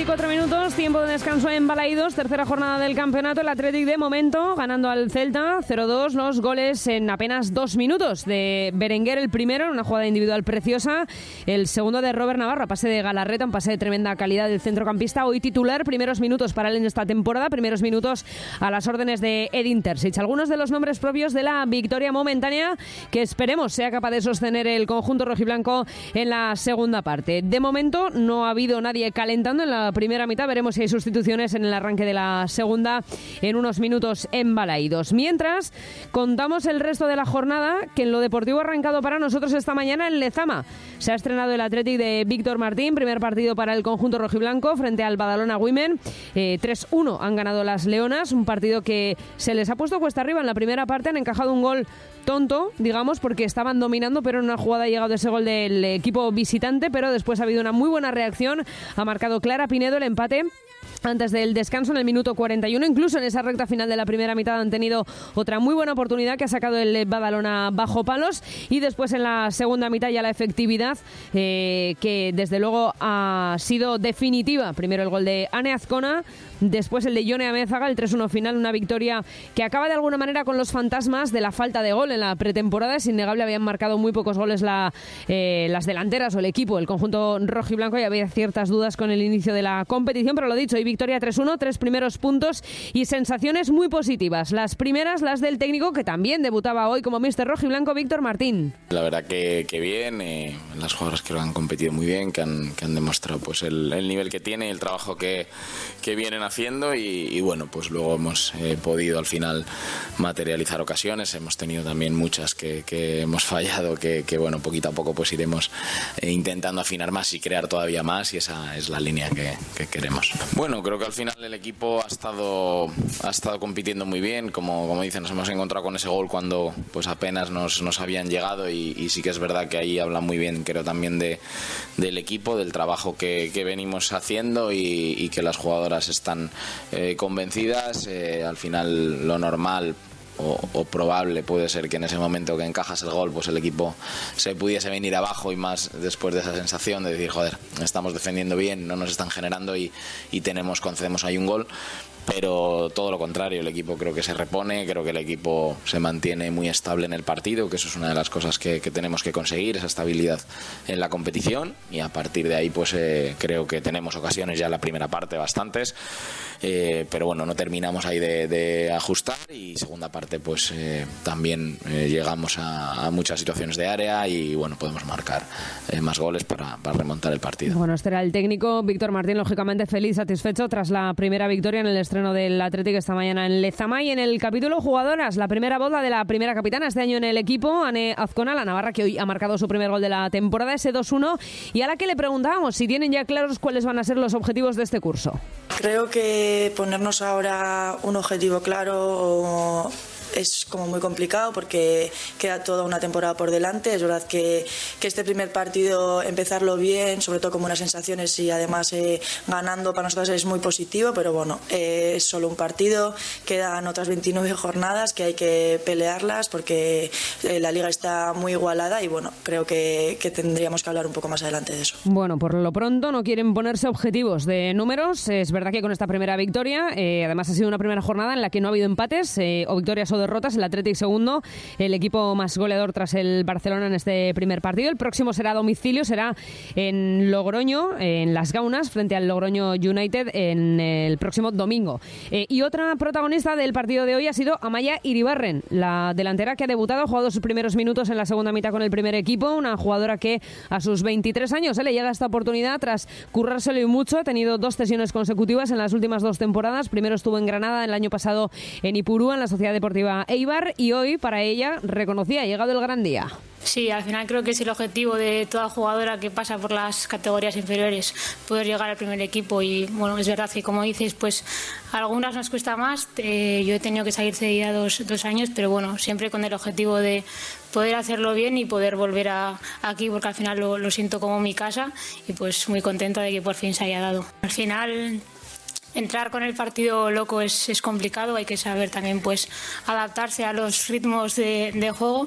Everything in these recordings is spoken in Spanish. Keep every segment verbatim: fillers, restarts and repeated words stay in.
veinticuatro minutos, tiempo de descanso en Balaídos, tercera jornada del campeonato. El Athletic de momento ganando al Celta cero dos, los goles en apenas dos minutos de Berenguer, el primero en una jugada individual preciosa, el segundo de Robert Navarro, pase de Galarreta, un pase de tremenda calidad del centrocampista, hoy titular, primeros minutos para él en esta temporada, primeros minutos a las órdenes de Edin Terzic. Algunos de los nombres propios de la victoria momentánea que esperemos sea capaz de sostener el conjunto rojiblanco en la segunda parte. De momento no ha habido nadie calentando en la primera mitad, veremos si hay sustituciones en el arranque de la segunda en unos minutos en Balaídos. Mientras, contamos el resto de la jornada, que en lo deportivo ha arrancado para nosotros esta mañana en Lezama. Se ha estrenado el Athletic de Víctor Martín, primer partido para el conjunto rojiblanco frente al Badalona Women. Eh, tres uno han ganado las Leonas, un partido que se les ha puesto cuesta arriba en la primera parte, han encajado un gol tonto, digamos, porque estaban dominando, pero en una jugada ha llegado ese gol del equipo visitante, pero después ha habido una muy buena reacción, ha marcado Clara Pinedo el empate antes del descanso en el minuto cuarenta y uno. Incluso en esa recta final de la primera mitad han tenido otra muy buena oportunidad que ha sacado el Badalona bajo palos, y después en la segunda mitad ya la efectividad eh, que desde luego ha sido definitiva. Primero el gol de Ane Azcona, después el de Jone Amézaga, el tres uno final, una victoria que acaba de alguna manera con los fantasmas de la falta de gol en la pretemporada. Es innegable, habían marcado muy pocos goles la, eh, las delanteras o el equipo, el conjunto rojiblanco, y había ciertas dudas con el inicio de la competición, pero lo dicho, y victoria tres uno, tres primeros puntos y sensaciones muy positivas. Las primeras, las del técnico, que también debutaba hoy como míster rojiblanco, Víctor Martín. La verdad que, que bien, eh, las jugadoras que lo han competido muy bien, que han, que han demostrado pues el, el nivel que tiene y el trabajo que, que vienen haciendo, y, y bueno, pues luego hemos eh, podido al final materializar ocasiones, hemos tenido también muchas que, que hemos fallado, que, que bueno, poquito a poco pues iremos eh, intentando afinar más y crear todavía más, y esa es la línea que, que queremos. Bueno, creo que al final el equipo ha estado ha estado compitiendo muy bien, como, como dicen, nos hemos encontrado con ese gol cuando pues apenas nos, nos habían llegado, y, y sí que es verdad que ahí habla muy bien, creo, también de, del equipo, del trabajo que, que venimos haciendo, y, y que las jugadoras están eh, convencidas. Eh, al final lo normal O, o probable puede ser que en ese momento que encajas el gol pues el equipo se pudiese venir abajo, y más después de esa sensación de decir, joder, estamos defendiendo bien, no nos están generando y, y tenemos, concedemos ahí un gol. Pero todo lo contrario, el equipo creo que se repone, creo que el equipo se mantiene muy estable en el partido, que eso es una de las cosas que, que tenemos que conseguir, esa estabilidad en la competición, y a partir de ahí pues eh, creo que tenemos ocasiones ya en la primera parte, bastantes, eh, pero bueno, no terminamos ahí de, de ajustar, y segunda parte pues eh, también eh, llegamos a, a muchas situaciones de área, y bueno, podemos marcar eh, más goles para, para remontar el partido. Bueno, este era el técnico Víctor Martín, lógicamente feliz, satisfecho tras la primera victoria en el estreno del Athletic esta mañana en Lezama. Y en el capítulo jugadoras, la primera voz, la de la primera capitana este año en el equipo, Ane Azcona, la navarra, que hoy ha marcado su primer gol de la temporada, ese dos uno, y a la que le preguntábamos si tienen ya claros cuáles van a ser los objetivos de este curso. Creo que ponernos ahora un objetivo claro es como muy complicado, porque queda toda una temporada por delante. Es verdad que, que este primer partido, empezarlo bien, sobre todo con buenas sensaciones y además eh, ganando, para nosotros es muy positivo, pero bueno, eh, es solo un partido, quedan otras veintinueve jornadas que hay que pelearlas, porque eh, la liga está muy igualada, y bueno, creo que, que tendríamos que hablar un poco más adelante de eso. Bueno, por lo pronto no quieren ponerse objetivos de números. Es verdad que con esta primera victoria, eh, además ha sido una primera jornada en la que no ha habido empates eh, o victorias o derrotas, el Athletic segundo, el equipo más goleador tras el Barcelona en este primer partido. El próximo será a domicilio, será en Logroño, en Las Gaunas, frente al Logroño United en el próximo domingo. Eh, y otra protagonista del partido de hoy ha sido Amaia Iribarren, la delantera que ha debutado, ha jugado sus primeros minutos en la segunda mitad con el primer equipo, una jugadora que a sus veintitrés años eh, le llega esta oportunidad tras currárselo y mucho. Ha tenido dos cesiones consecutivas en las últimas dos temporadas. Primero estuvo en Granada, el año pasado en Ipurúa, en la Sociedad Deportiva Eibar, y hoy para ella, reconocía, ha llegado el gran día. Sí, al final creo que es el objetivo de toda jugadora que pasa por las categorías inferiores, poder llegar al primer equipo. Y bueno, es verdad que, como dices, pues a algunas nos cuesta más. Eh, yo he tenido que salir cedida dos, dos años, pero bueno, siempre con el objetivo de poder hacerlo bien y poder volver a, aquí, porque al final lo, lo siento como mi casa, y pues muy contenta de que por fin se haya dado. Al final, entrar con el partido loco es, es complicado, hay que saber también pues adaptarse a los ritmos de, de juego,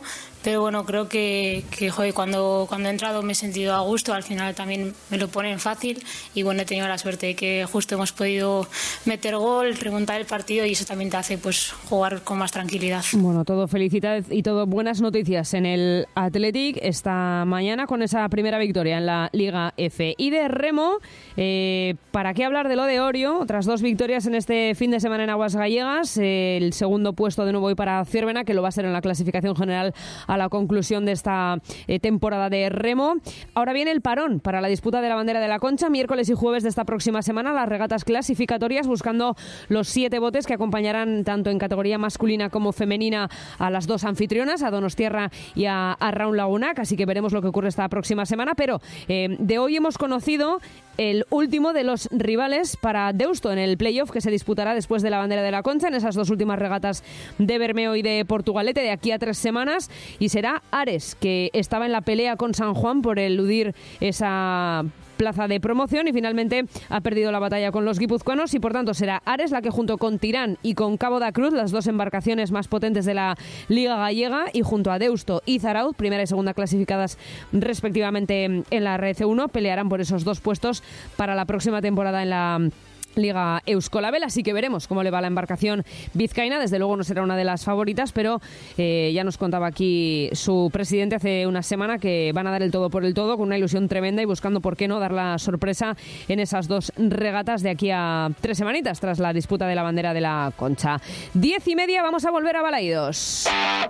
pero bueno, creo que, que joder, cuando, cuando he entrado me he sentido a gusto, al final también me lo ponen fácil y bueno, he tenido la suerte de que justo hemos podido meter gol, remontar el partido y eso también te hace pues jugar con más tranquilidad. Bueno, todo felicidad y todo buenas noticias en el Athletic esta mañana con esa primera victoria en la Liga F. Y de remo, eh, ¿para qué hablar de lo de Orio? Otras dos victorias en este fin de semana en Aguas Gallegas, eh, el segundo puesto de nuevo hoy para Ciervena, que lo va a ser en la clasificación general a la conclusión de esta eh, temporada de remo. Ahora viene el parón para la disputa de la bandera de la Concha, miércoles y jueves de esta próxima semana, las regatas clasificatorias buscando los siete botes que acompañarán tanto en categoría masculina como femenina a las dos anfitrionas, a Donostiarra y a, a Raun Lagunac, así que veremos lo que ocurre esta próxima semana, pero eh, de hoy hemos conocido el último de los rivales para Deusto en el playoff que se disputará después de la bandera de la Concha en esas dos últimas regatas de Bermeo y de Portugalete de aquí a tres semanas, y será Ares, que estaba en la pelea con San Juan por eludir esa plaza de promoción y finalmente ha perdido la batalla con los guipuzcoanos, y por tanto será Ares la que junto con Tirán y con Cabo da Cruz, las dos embarcaciones más potentes de la Liga Gallega, y junto a Deusto y Zarauz, primera y segunda clasificadas respectivamente en la R C uno, pelearán por esos dos puestos para la próxima temporada en la Liga Euskolabel, así que veremos cómo le va la embarcación vizcaína. Desde luego no será una de las favoritas, pero eh, ya nos contaba aquí su presidente hace una semana que van a dar el todo por el todo, con una ilusión tremenda y buscando, por qué no, dar la sorpresa en esas dos regatas de aquí a tres semanitas tras la disputa de la bandera de la Concha. Diez y media, vamos a volver a Balaídos.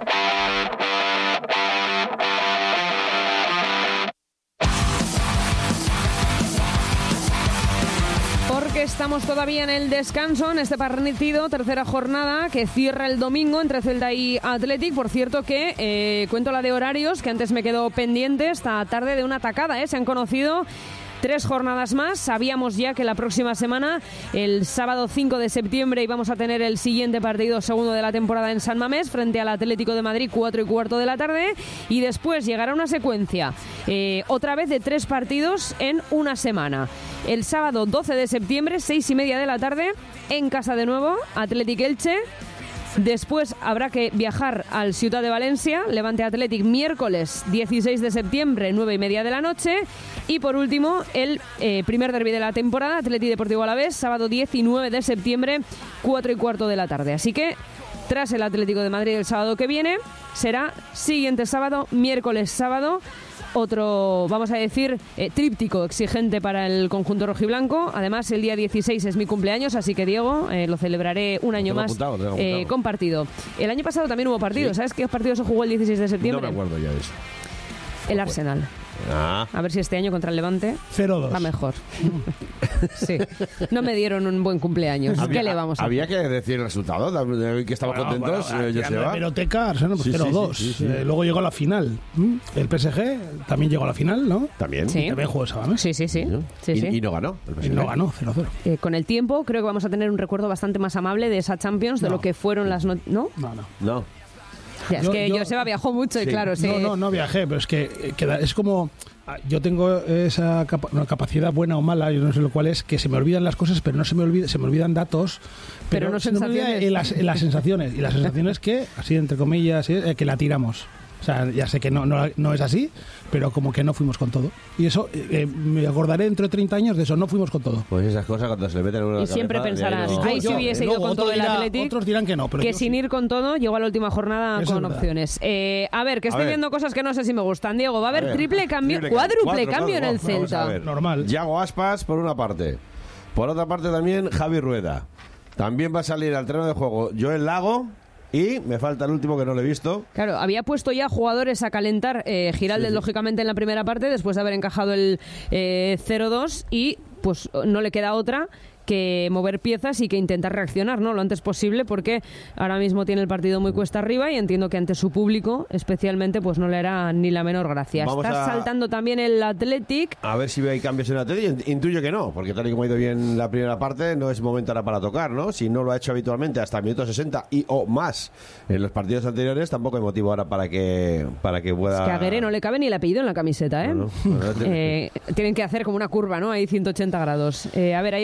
Porque estamos todavía en el descanso, en este partido, tercera jornada, que cierra el domingo entre Celta y Athletic. Por cierto que, eh, cuento la de horarios, que antes me quedó pendiente, esta tarde de una tacada, ¿eh? Se han conocido tres jornadas más. Sabíamos ya que la próxima semana, el sábado cinco de septiembre, íbamos a tener el siguiente partido segundo de la temporada en San Mamés frente al Atlético de Madrid, cuatro y cuarto de la tarde, y después llegará una secuencia eh, otra vez de tres partidos en una semana. El sábado doce de septiembre, seis y media de la tarde, en casa de nuevo, Athletic Elche. Después habrá que viajar al Ciutat de Valencia, Levante Athletic, miércoles dieciséis de septiembre, nueve y media de la noche. Y por último, el eh, primer derbi de la temporada, Athletic Deportivo Alavés, sábado diecinueve de septiembre, cuatro y cuarto de la tarde. Así que, tras el Atlético de Madrid el sábado que viene, será siguiente sábado, miércoles sábado, otro, vamos a decir, eh, tríptico exigente para el conjunto rojiblanco. Además, el día dieciséis es mi cumpleaños, así que, Diego, eh, lo celebraré un año más apuntado, eh, con partido. El año pasado también hubo partido. ¿Sí? ¿Sabes qué partido se jugó el dieciséis de septiembre? No me acuerdo ya de eso. El Arsenal. Ah. A ver si este año contra el Levante cero dos va mejor. Sí. No me dieron un buen cumpleaños. Había, ¿Qué le vamos a Había que decir el resultado, que estamos bueno, contentos. Bueno, eh, yo se va. La hemeroteca, Arsenal, pues sí, cero dos. Sí, sí, sí, sí. Eh, luego llegó a la final. El P S G también llegó a la final, ¿no? También. Sí. Y también jugó esa, ¿no? Sí, sí, sí. sí, y, sí. y no ganó. El P S G. Y no ganó, cero cero. Eh, con el tiempo creo que vamos a tener un recuerdo bastante más amable de esa Champions, de no. lo que fueron las... No, ¿no? No, no. No. Ya, es yo, que yo, Joseba viajó mucho sí. y claro... Sí. No, no, no viajé, pero es que, que es como... Yo tengo esa capa, no, capacidad buena o mala, yo no sé lo cual es, que se me olvidan las cosas, pero no se me olvida, se me olvidan datos, pero, pero no se me olvidan las, las sensaciones. Y las sensaciones que, así entre comillas, eh, que la tiramos. O sea, ya sé que no, no, no es así, pero como que no fuimos con todo. Y eso, eh, me acordaré dentro de treinta años de eso, no fuimos con todo. Pues esas cosas cuando se le meten en una Y siempre cabeza, pensarás, no... ahí si hubiese ido con todo el dirá, Athletic, otros dirán que no, pero que sin sí. ir con todo llegó a la última jornada Eso con es opciones. Eh, a ver, que A estoy ver. viendo cosas que no sé si me gustan. Diego, va a haber A ver, triple cambio, triple cuádruple cuatro, cambio cuatro, en el vamos, vamos a Celta. ver. Normal. Yago Aspas por una parte. Por otra parte también Javi Rueda. También va a salir al terreno de juego Joel Lago. Y me falta el último que no lo he visto. Claro, había puesto ya jugadores a calentar eh, Giraldez, sí, sí. lógicamente, en la primera parte, después de haber encajado el eh, cero dos, y pues no le queda otra que mover piezas y que intentar reaccionar, ¿no?, lo antes posible, porque ahora mismo tiene el partido muy cuesta arriba y entiendo que ante su público, especialmente, pues no le hará ni la menor gracia. Vamos Está a... saltando también el Athletic. A ver si hay cambios en el Athletic. Intuyo que no, porque tal y como ha ido bien la primera parte, no es momento ahora para tocar, ¿no? Si no lo ha hecho habitualmente hasta el minuto sesenta y o más en los partidos anteriores, tampoco hay motivo ahora para que para que pueda... Es que a Guerre no le cabe ni el apellido en la camiseta, ¿eh? No, no. No, no, eh tienen que hacer como una curva, ¿no? Ahí ciento ochenta grados. Eh, a ver, ahí están los cuatro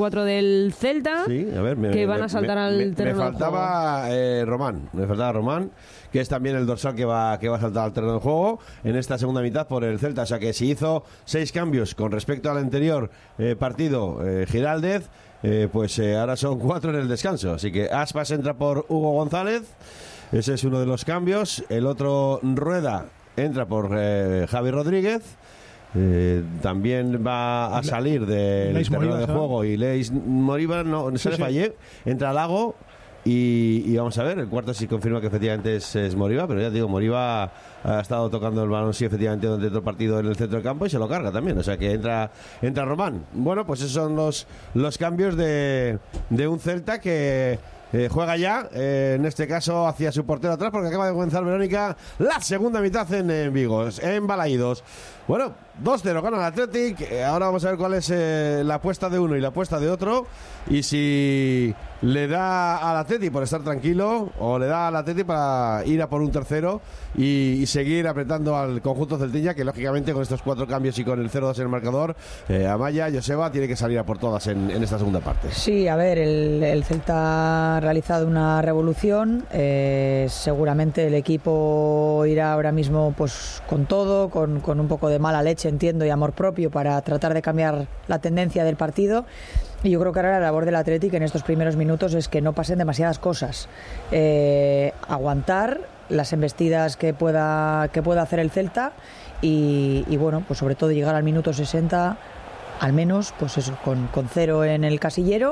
cuatro del Celta, sí, a ver, me, que van me, a saltar me, al me, terreno me del juego. faltaba eh, Román, me faltaba Román, que es también el dorsal que va, que va a saltar al terreno de juego en esta segunda mitad por el Celta. O sea que si hizo seis cambios con respecto al anterior eh, partido, eh, Giraldez, eh, pues eh, ahora son cuatro en el descanso. Así que Aspas entra por Hugo González, ese es uno de los cambios. El otro, Rueda, entra por eh, Javi Rodríguez. Eh, también va a salir del Leis terreno Moriba, de juego y Leis Moriba no, no se Sí, le sí. fallé, entra Lago y, y vamos a ver, el cuarto sí confirma que efectivamente es, es Moriba, pero ya te digo, Moriba ha estado tocando el balón sí efectivamente durante todo el partido en el centro del campo y se lo carga también, o sea que entra entra Román. Bueno, pues esos son los, los cambios de, de un Celta que Eh, juega ya, eh, en este caso hacia su portero atrás, porque acaba de comenzar Verónica la segunda mitad en, en Vigo, en Balaídos. Bueno, dos cero gana el Athletic. Eh, ahora vamos a ver cuál es eh, la apuesta de uno y la apuesta de otro, y si le da al Athletic por estar tranquilo o le da al Athletic para ir a por un tercero y, y seguir apretando al conjunto celtilla, que lógicamente con estos cuatro cambios y con el cero dos en el marcador, eh, Amaya, Joseba tiene que salir a por todas en, en esta segunda parte. Sí, a ver, el, el Celta ha realizado una revolución, eh, seguramente el equipo irá ahora mismo pues con todo, con, con un poco de mala leche, entiendo, y amor propio para tratar de cambiar la tendencia del partido. Y yo creo que ahora la labor del Athletic en estos primeros minutos es que no pasen demasiadas cosas, eh, aguantar las embestidas que pueda, que pueda hacer el Celta y, y bueno, pues sobre todo llegar al minuto sesenta al menos, pues eso, con, con cero en el casillero.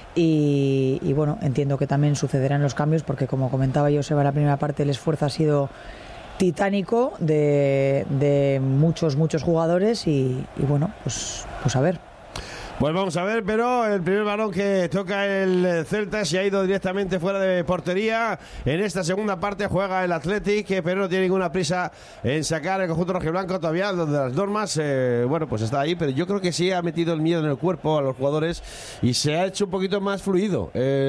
Y, y bueno, entiendo que también sucederán los cambios porque, como comentaba Joseba en la primera parte, el esfuerzo ha sido titánico de, de muchos, muchos jugadores y, y bueno, pues, pues a ver. Pues vamos a ver, pero el primer balón que toca el Celta se ha ido directamente fuera de portería. En esta segunda parte juega el Athletic, pero no tiene ninguna prisa en sacar el conjunto rojiblanco todavía, donde las normas, eh, bueno, pues está ahí, pero yo creo que sí ha metido el miedo en el cuerpo a los jugadores y se ha hecho un poquito más fluido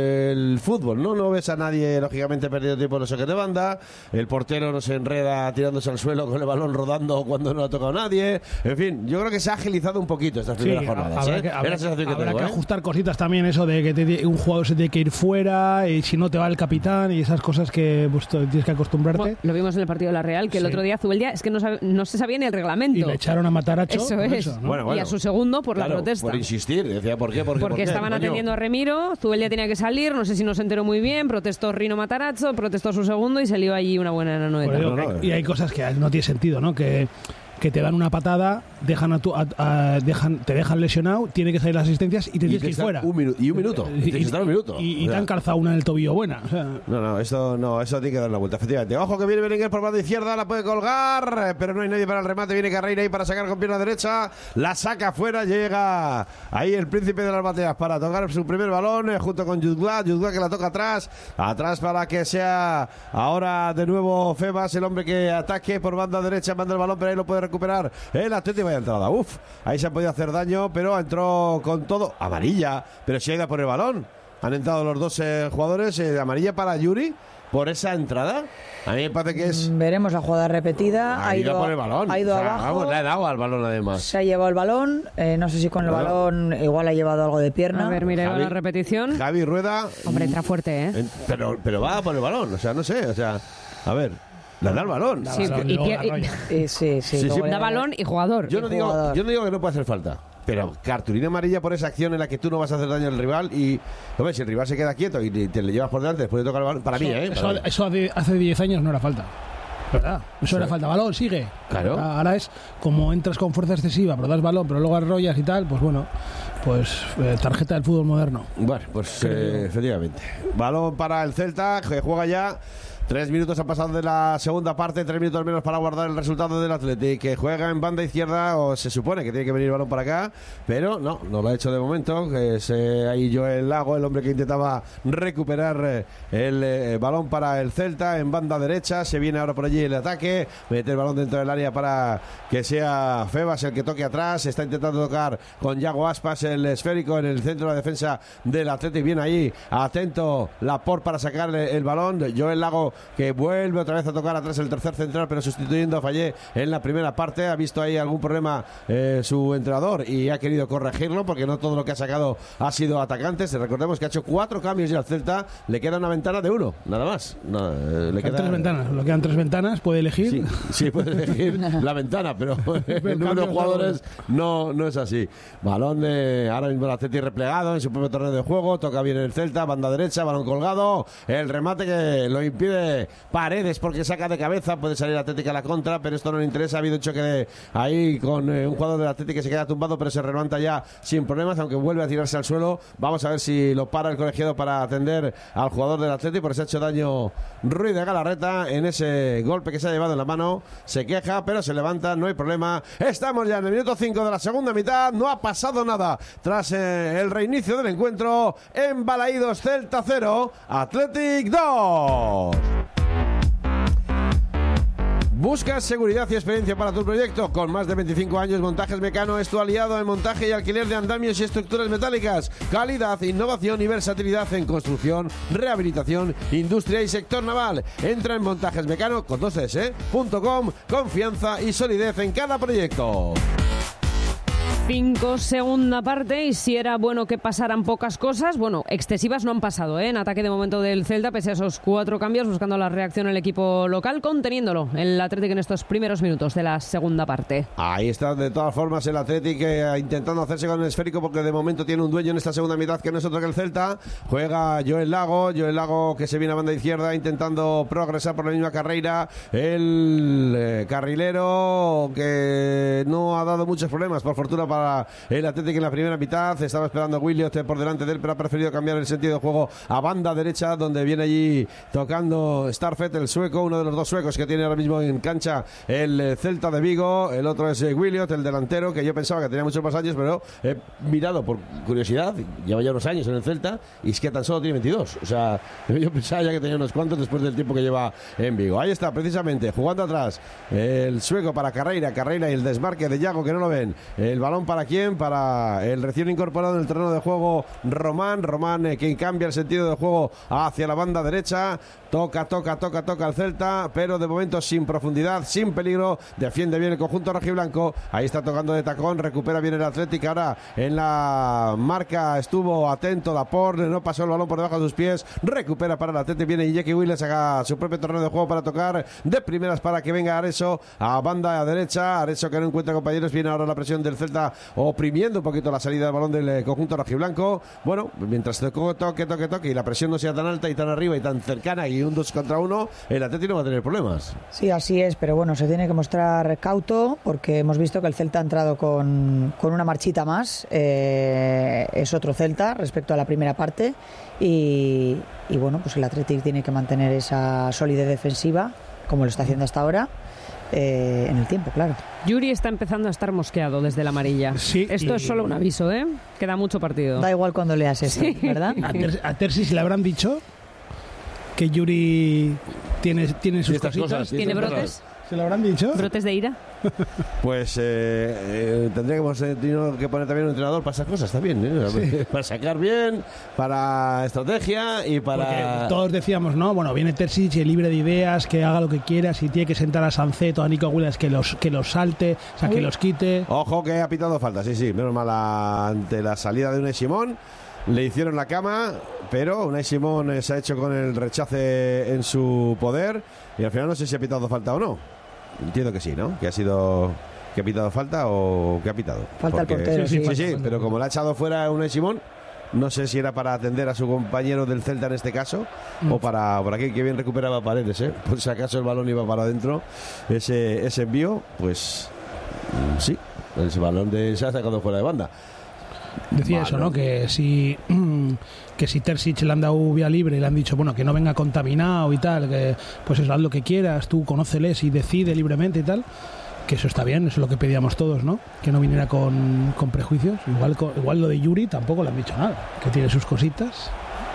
el fútbol, ¿no? No ves a nadie, lógicamente, perdiendo tiempo en los saques de banda, el portero no se enreda tirándose al suelo con el balón rodando cuando no ha tocado nadie, en fin, yo creo que se ha agilizado un poquito estas primeras Sí, jornadas, habrá ¿eh? que, habrá, la sensación que habrá tengo, que ¿eh? ajustar cositas también, eso de que te, un jugador se tiene que ir fuera y si no te va el capitán y esas cosas que pues, tienes que acostumbrarte. Bueno, lo vimos en el partido de la Real, que el Sí. otro día Zubeldia es que no, sabe- no se sabía ni el reglamento. Y le echaron a Mataracho. Eso por es. eso, ¿no? Bueno, bueno. Y a su segundo por Claro, la protesta. por insistir, decía, ¿por qué? ¿Por qué? Porque ¿Por qué? estaban Coño. atendiendo a Remiro, Zubeldia tenía que salir, no sé si no se enteró muy bien, protestó Rino Matarazzo, protestó su segundo y salió allí una buena Por noeta. ello, No, no, y hay cosas que no tiene sentido, ¿no? Que, que te dan una patada, dejan a tu, a- a- dejan, te dejan lesionado, tiene que salir las asistencias y te Y tienes que que ir estar fuera. un minu- y un minuto, Y, tienes que estar un minuto. y- y O te sea, han calzado una en el tobillo buena. O sea, No, no, eso no, eso tiene que dar la vuelta, efectivamente. Ojo que viene Berenguer por banda izquierda, la puede colgar, eh, pero no hay nadie para el remate. Viene Carreira ahí para sacar con pierna derecha, la saca fuera, llega ahí el príncipe de las bateas para tocar su primer balón, eh, junto con Yudglá, Yudglá que la toca atrás, atrás para que sea ahora de nuevo Febas, el hombre que ataque por banda derecha, manda el balón, pero ahí lo puede recuperar el Atlético. Vaya entrada, uf, ahí se ha podido hacer daño, pero entró con todo, amarilla, pero si ha ido por el balón. Han entrado los dos eh, jugadores, eh, amarilla para Yuri por esa entrada. A mí me parece que es... Mm, Veremos la jugada repetida. Ha ido por el balón. Ha ido O sea, abajo. vamos, le ha dado al balón además. Se ha llevado el balón. eh, no sé si con el Bueno. balón igual ha llevado algo de pierna. A ver, mira, Javi- la repetición. Javi Rueda... Hombre, entra fuerte, ¿eh? en- pero, pero va por el balón, o sea, no sé, o sea... A ver, le da el balón. Sí, balón, y luego pie- la y- raya. Eh, sí, sí. Sí, luego sí. le- da balón y jugador. Yo no, digo, jugador. yo no digo que no pueda hacer falta, pero cartulina amarilla por esa acción en la que tú no vas a hacer daño al rival y, hombre, si el rival se queda quieto y te le llevas por delante después de tocar el balón, para mí, ¿eh? Eso, Para mí. eso hace- hace diez años no era falta. ¿Verdad? Eso era falta. Balón, sigue. Claro. Ahora es como entras con fuerza excesiva, pero das balón, pero luego arrollas y tal, pues bueno, pues eh, tarjeta del fútbol moderno. Bueno, pues eh, efectivamente. Balón para el Celta, que juega ya. Tres minutos han pasado de la segunda parte, tres minutos menos para guardar el resultado del Athletic, que juega en banda izquierda, o se supone que tiene que venir el balón para acá, pero no, no lo ha hecho de momento, que es eh, ahí Joel Lago, el hombre que intentaba recuperar eh, el eh, balón para el Celta en banda derecha. Se viene ahora por allí el ataque, mete el balón dentro del área para que sea Febas el que toque atrás. Está intentando tocar con Yago Aspas, el esférico en el centro de la defensa del Athletic. Viene ahí, atento Laporte para sacarle el balón. Joel Lago que vuelve otra vez a tocar atrás el tercer central, pero sustituyendo a Fallé en la primera parte. Ha visto ahí algún problema eh, su entrenador y ha querido corregirlo, porque no todo lo que ha sacado ha sido atacantes. Recordemos que ha hecho cuatro cambios y al Celta le queda una ventana de uno, nada más. No, eh, le queda... tres ventanas, lo quedan tres ventanas, puede elegir. Sí, sí puede elegir la ventana, pero el número de jugadores no, no es así. Balón de ahora mismo el Atleti replegado en su propio terreno de juego, toca bien el Celta, banda derecha, balón colgado, el remate que lo impide Paredes porque saca de cabeza, puede salir Atlético a la contra, pero esto no le interesa. Ha habido un choque de ahí con eh, un jugador del Atlético que se queda tumbado, pero se levanta ya sin problemas, aunque vuelve a tirarse al suelo. Vamos a ver si lo para el colegiado para atender al jugador del Atlético, porque se ha hecho daño Ruiz de Galarreta en ese golpe que se ha llevado en la mano. Se queja, pero se levanta, no hay problema. Estamos ya en el minuto cinco de la segunda mitad, no ha pasado nada tras eh, el reinicio del encuentro. En Balaídos, Celta cero, Athletic dos. ¿Buscas seguridad y experiencia para tu proyecto? Con más de veinticinco años, Montajes Mecano es tu aliado en montaje y alquiler de andamios y estructuras metálicas. Calidad, innovación y versatilidad en construcción, rehabilitación, industria y sector naval. Entra en Montajes Mecano con dos S, punto com. Confianza y solidez en cada proyecto. cinco, segunda parte, y si era bueno que pasaran pocas cosas, bueno, excesivas no han pasado, ¿eh? En ataque de momento del Celta, pese a esos cuatro cambios, buscando la reacción del equipo local, conteniéndolo el Athletic en estos primeros minutos de la segunda parte. Ahí está, de todas formas, el Athletic eh, intentando hacerse con el esférico, porque de momento tiene un dueño en esta segunda mitad que no es otro que el Celta. Juega Joel Lago, Joel Lago que se viene a banda izquierda intentando progresar por la misma carrera. El eh, carrilero que no ha dado muchos problemas, por fortuna, para el Atlético en la primera mitad. Estaba esperando a Williot por delante de él, pero ha preferido cambiar el sentido de juego a banda derecha, donde viene allí tocando Starfet, el sueco, uno de los dos suecos que tiene ahora mismo en cancha el Celta de Vigo. El otro es Williot, el delantero, que yo pensaba que tenía muchos más años, pero he mirado por curiosidad, lleva ya unos años en el Celta y es que tan solo tiene veintidós. O sea, yo pensaba ya que tenía unos cuantos después del tiempo que lleva en Vigo. Ahí está, precisamente, jugando atrás el sueco para Carreira, Carreira y el desmarque de Yago, que no lo ven. El balón para quién, para el recién incorporado en el terreno de juego Román, Román eh, quien cambia el sentido de juego hacia la banda derecha. Toca, toca, toca, toca el Celta, pero de momento sin profundidad, sin peligro. Defiende bien el conjunto rojiblanco. Ahí está tocando de tacón, recupera bien el Atlético. Ahora en la marca estuvo atento Laporte, no pasó el balón por debajo de sus pies. Recupera para el Atlético, viene Iñaki Williams a su propio terreno de juego para tocar de primeras para que venga Areso a banda derecha. Areso que no encuentra compañeros, viene ahora la presión del Celta oprimiendo un poquito la salida del balón del conjunto rojiblanco. Bueno, mientras toque, toque, toque, toque y la presión no sea tan alta y tan arriba y tan cercana y un dos contra uno, el Atlético no va a tener problemas. Sí, así es, pero bueno, se tiene que mostrar cauto, porque hemos visto que el Celta ha entrado con, con una marchita más. Eh, es otro Celta respecto a la primera parte y, y bueno, pues el Atlético tiene que mantener esa solidez defensiva como lo está haciendo hasta ahora. Eh, en el tiempo, claro. Yuri está empezando a estar mosqueado desde la amarilla. Sí, Esto y... es solo un aviso, ¿eh? Queda mucho partido. Da igual cuando leas eso, sí. ¿Verdad? A, Ter- a Tersis le habrán dicho que Yuri tiene, tiene sus cositas. Cosas, ¿Tiene brotes? ¿Se lo habrán dicho? ¿Brotes de ira? Pues eh, eh, tendríamos eh, que poner también un entrenador para esas cosas también, ¿eh? Sí. Para sacar bien, para estrategia y para... Porque todos decíamos, ¿no? Bueno, viene Terzic y es libre de ideas, que haga lo que quiera, si tiene que sentar a Sanceto, a Nico Williams, que los, que los salte, o sea, que los quite. Ojo que ha pitado falta, sí, sí, menos mal ante la salida de Unai Simón. Le hicieron la cama, pero Unai Simón eh, se ha hecho con el rechace en su poder y al final no sé si ha pitado falta o no. Entiendo que sí, ¿no? Que ha sido... ¿Que ha pitado falta o que ha pitado? Falta Porque... el portero, sí. Sí, sí, sí, pero como le ha echado fuera Unai Simón, no sé si era para atender a su compañero del Celta en este caso, mm. o para por aquí, que bien recuperaba Paredes, ¿eh? Por si acaso el balón iba para adentro, ese, ese envío, pues sí, ese balón de, se ha sacado fuera de banda. Decía Malo. eso, ¿no? Que si que si Terzic le han dado vía libre y le han dicho, bueno, que no venga contaminado y tal, que pues eso, haz lo que quieras, tú conóceles y decide libremente y tal, que eso está bien, eso es lo que pedíamos todos, ¿no? Que no viniera con, con prejuicios. Igual, igual lo de Yuri tampoco le han dicho nada, que tiene sus cositas.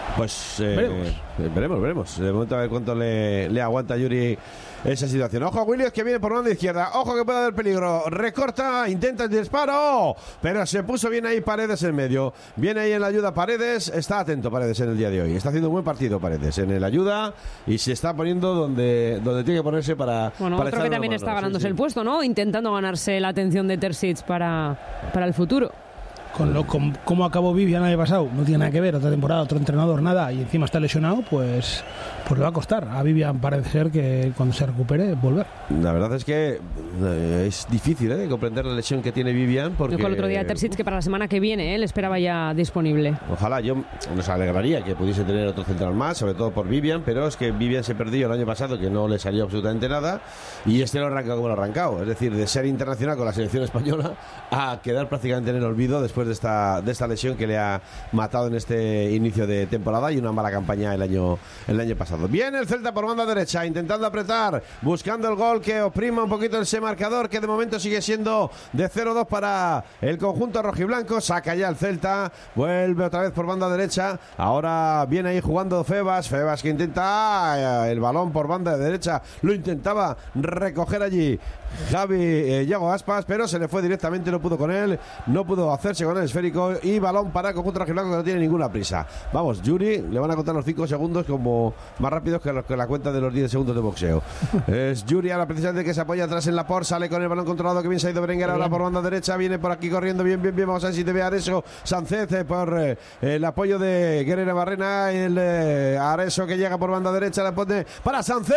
Pues eh, veremos. Eh, veremos, veremos. De momento a ver cuánto le, le aguanta a Yuri esa situación. Ojo a Williams, que viene por banda izquierda. Ojo que puede haber peligro. Recorta, intenta el disparo, pero se puso bien ahí Paredes en medio. Viene ahí en la ayuda Paredes. Está atento Paredes en el día de hoy. Está haciendo un buen partido Paredes en el ayuda y se está poniendo donde, donde tiene que ponerse para... Bueno, para otro que también está ganándose sí, sí. el puesto, ¿no? Intentando ganarse la atención de Terzic para, para el futuro. Con lo con cómo acabó Vivian el año pasado, no tiene nada que ver, otra temporada, otro entrenador, nada, y encima está lesionado, pues, pues le va a costar. A Vivian parece ser que cuando se recupere, volver. La verdad es que eh, es difícil ¿eh? comprender la lesión que tiene Vivian. Porque yo con el otro día Terzic que para la semana que viene él ¿eh? esperaba ya disponible. Ojalá, yo nos alegraría que pudiese tener otro central más, sobre todo por Vivian, pero es que Vivian se perdió el año pasado, que no le salió absolutamente nada, y este lo arranca como lo ha arrancado, es decir, de ser internacional con la selección española a quedar prácticamente en el olvido después de esta, de esta lesión que le ha matado en este inicio de temporada y una mala campaña el año, el año pasado. Viene el Celta por banda derecha, intentando apretar, buscando el gol que oprima un poquito ese marcador, que de momento sigue siendo de cero dos para el conjunto rojiblanco. Saca ya el Celta, vuelve otra vez por banda derecha, ahora viene ahí jugando Febas, Febas que intenta el balón por banda derecha, lo intentaba recoger allí Javi eh, Yago Aspas, pero se le fue directamente, no pudo con él, no pudo hacerse con el esférico y balón para el conjunto rojiblanco que no tiene ninguna prisa. Vamos, Yuri, le van a contar los cinco segundos como más rápidos que, los, que la cuenta de los diez segundos de boxeo. Es Yuri ahora precisamente que se apoya atrás en la por, sale con el balón controlado, que bien se ha ido Berenguer ahora por banda derecha, viene por aquí corriendo bien, bien, bien, vamos a ver si te ve Areso Sánchez eh, por eh, el apoyo de Guerrero Barrena, el eh, Areso que llega por banda derecha, la pone para Sánchez,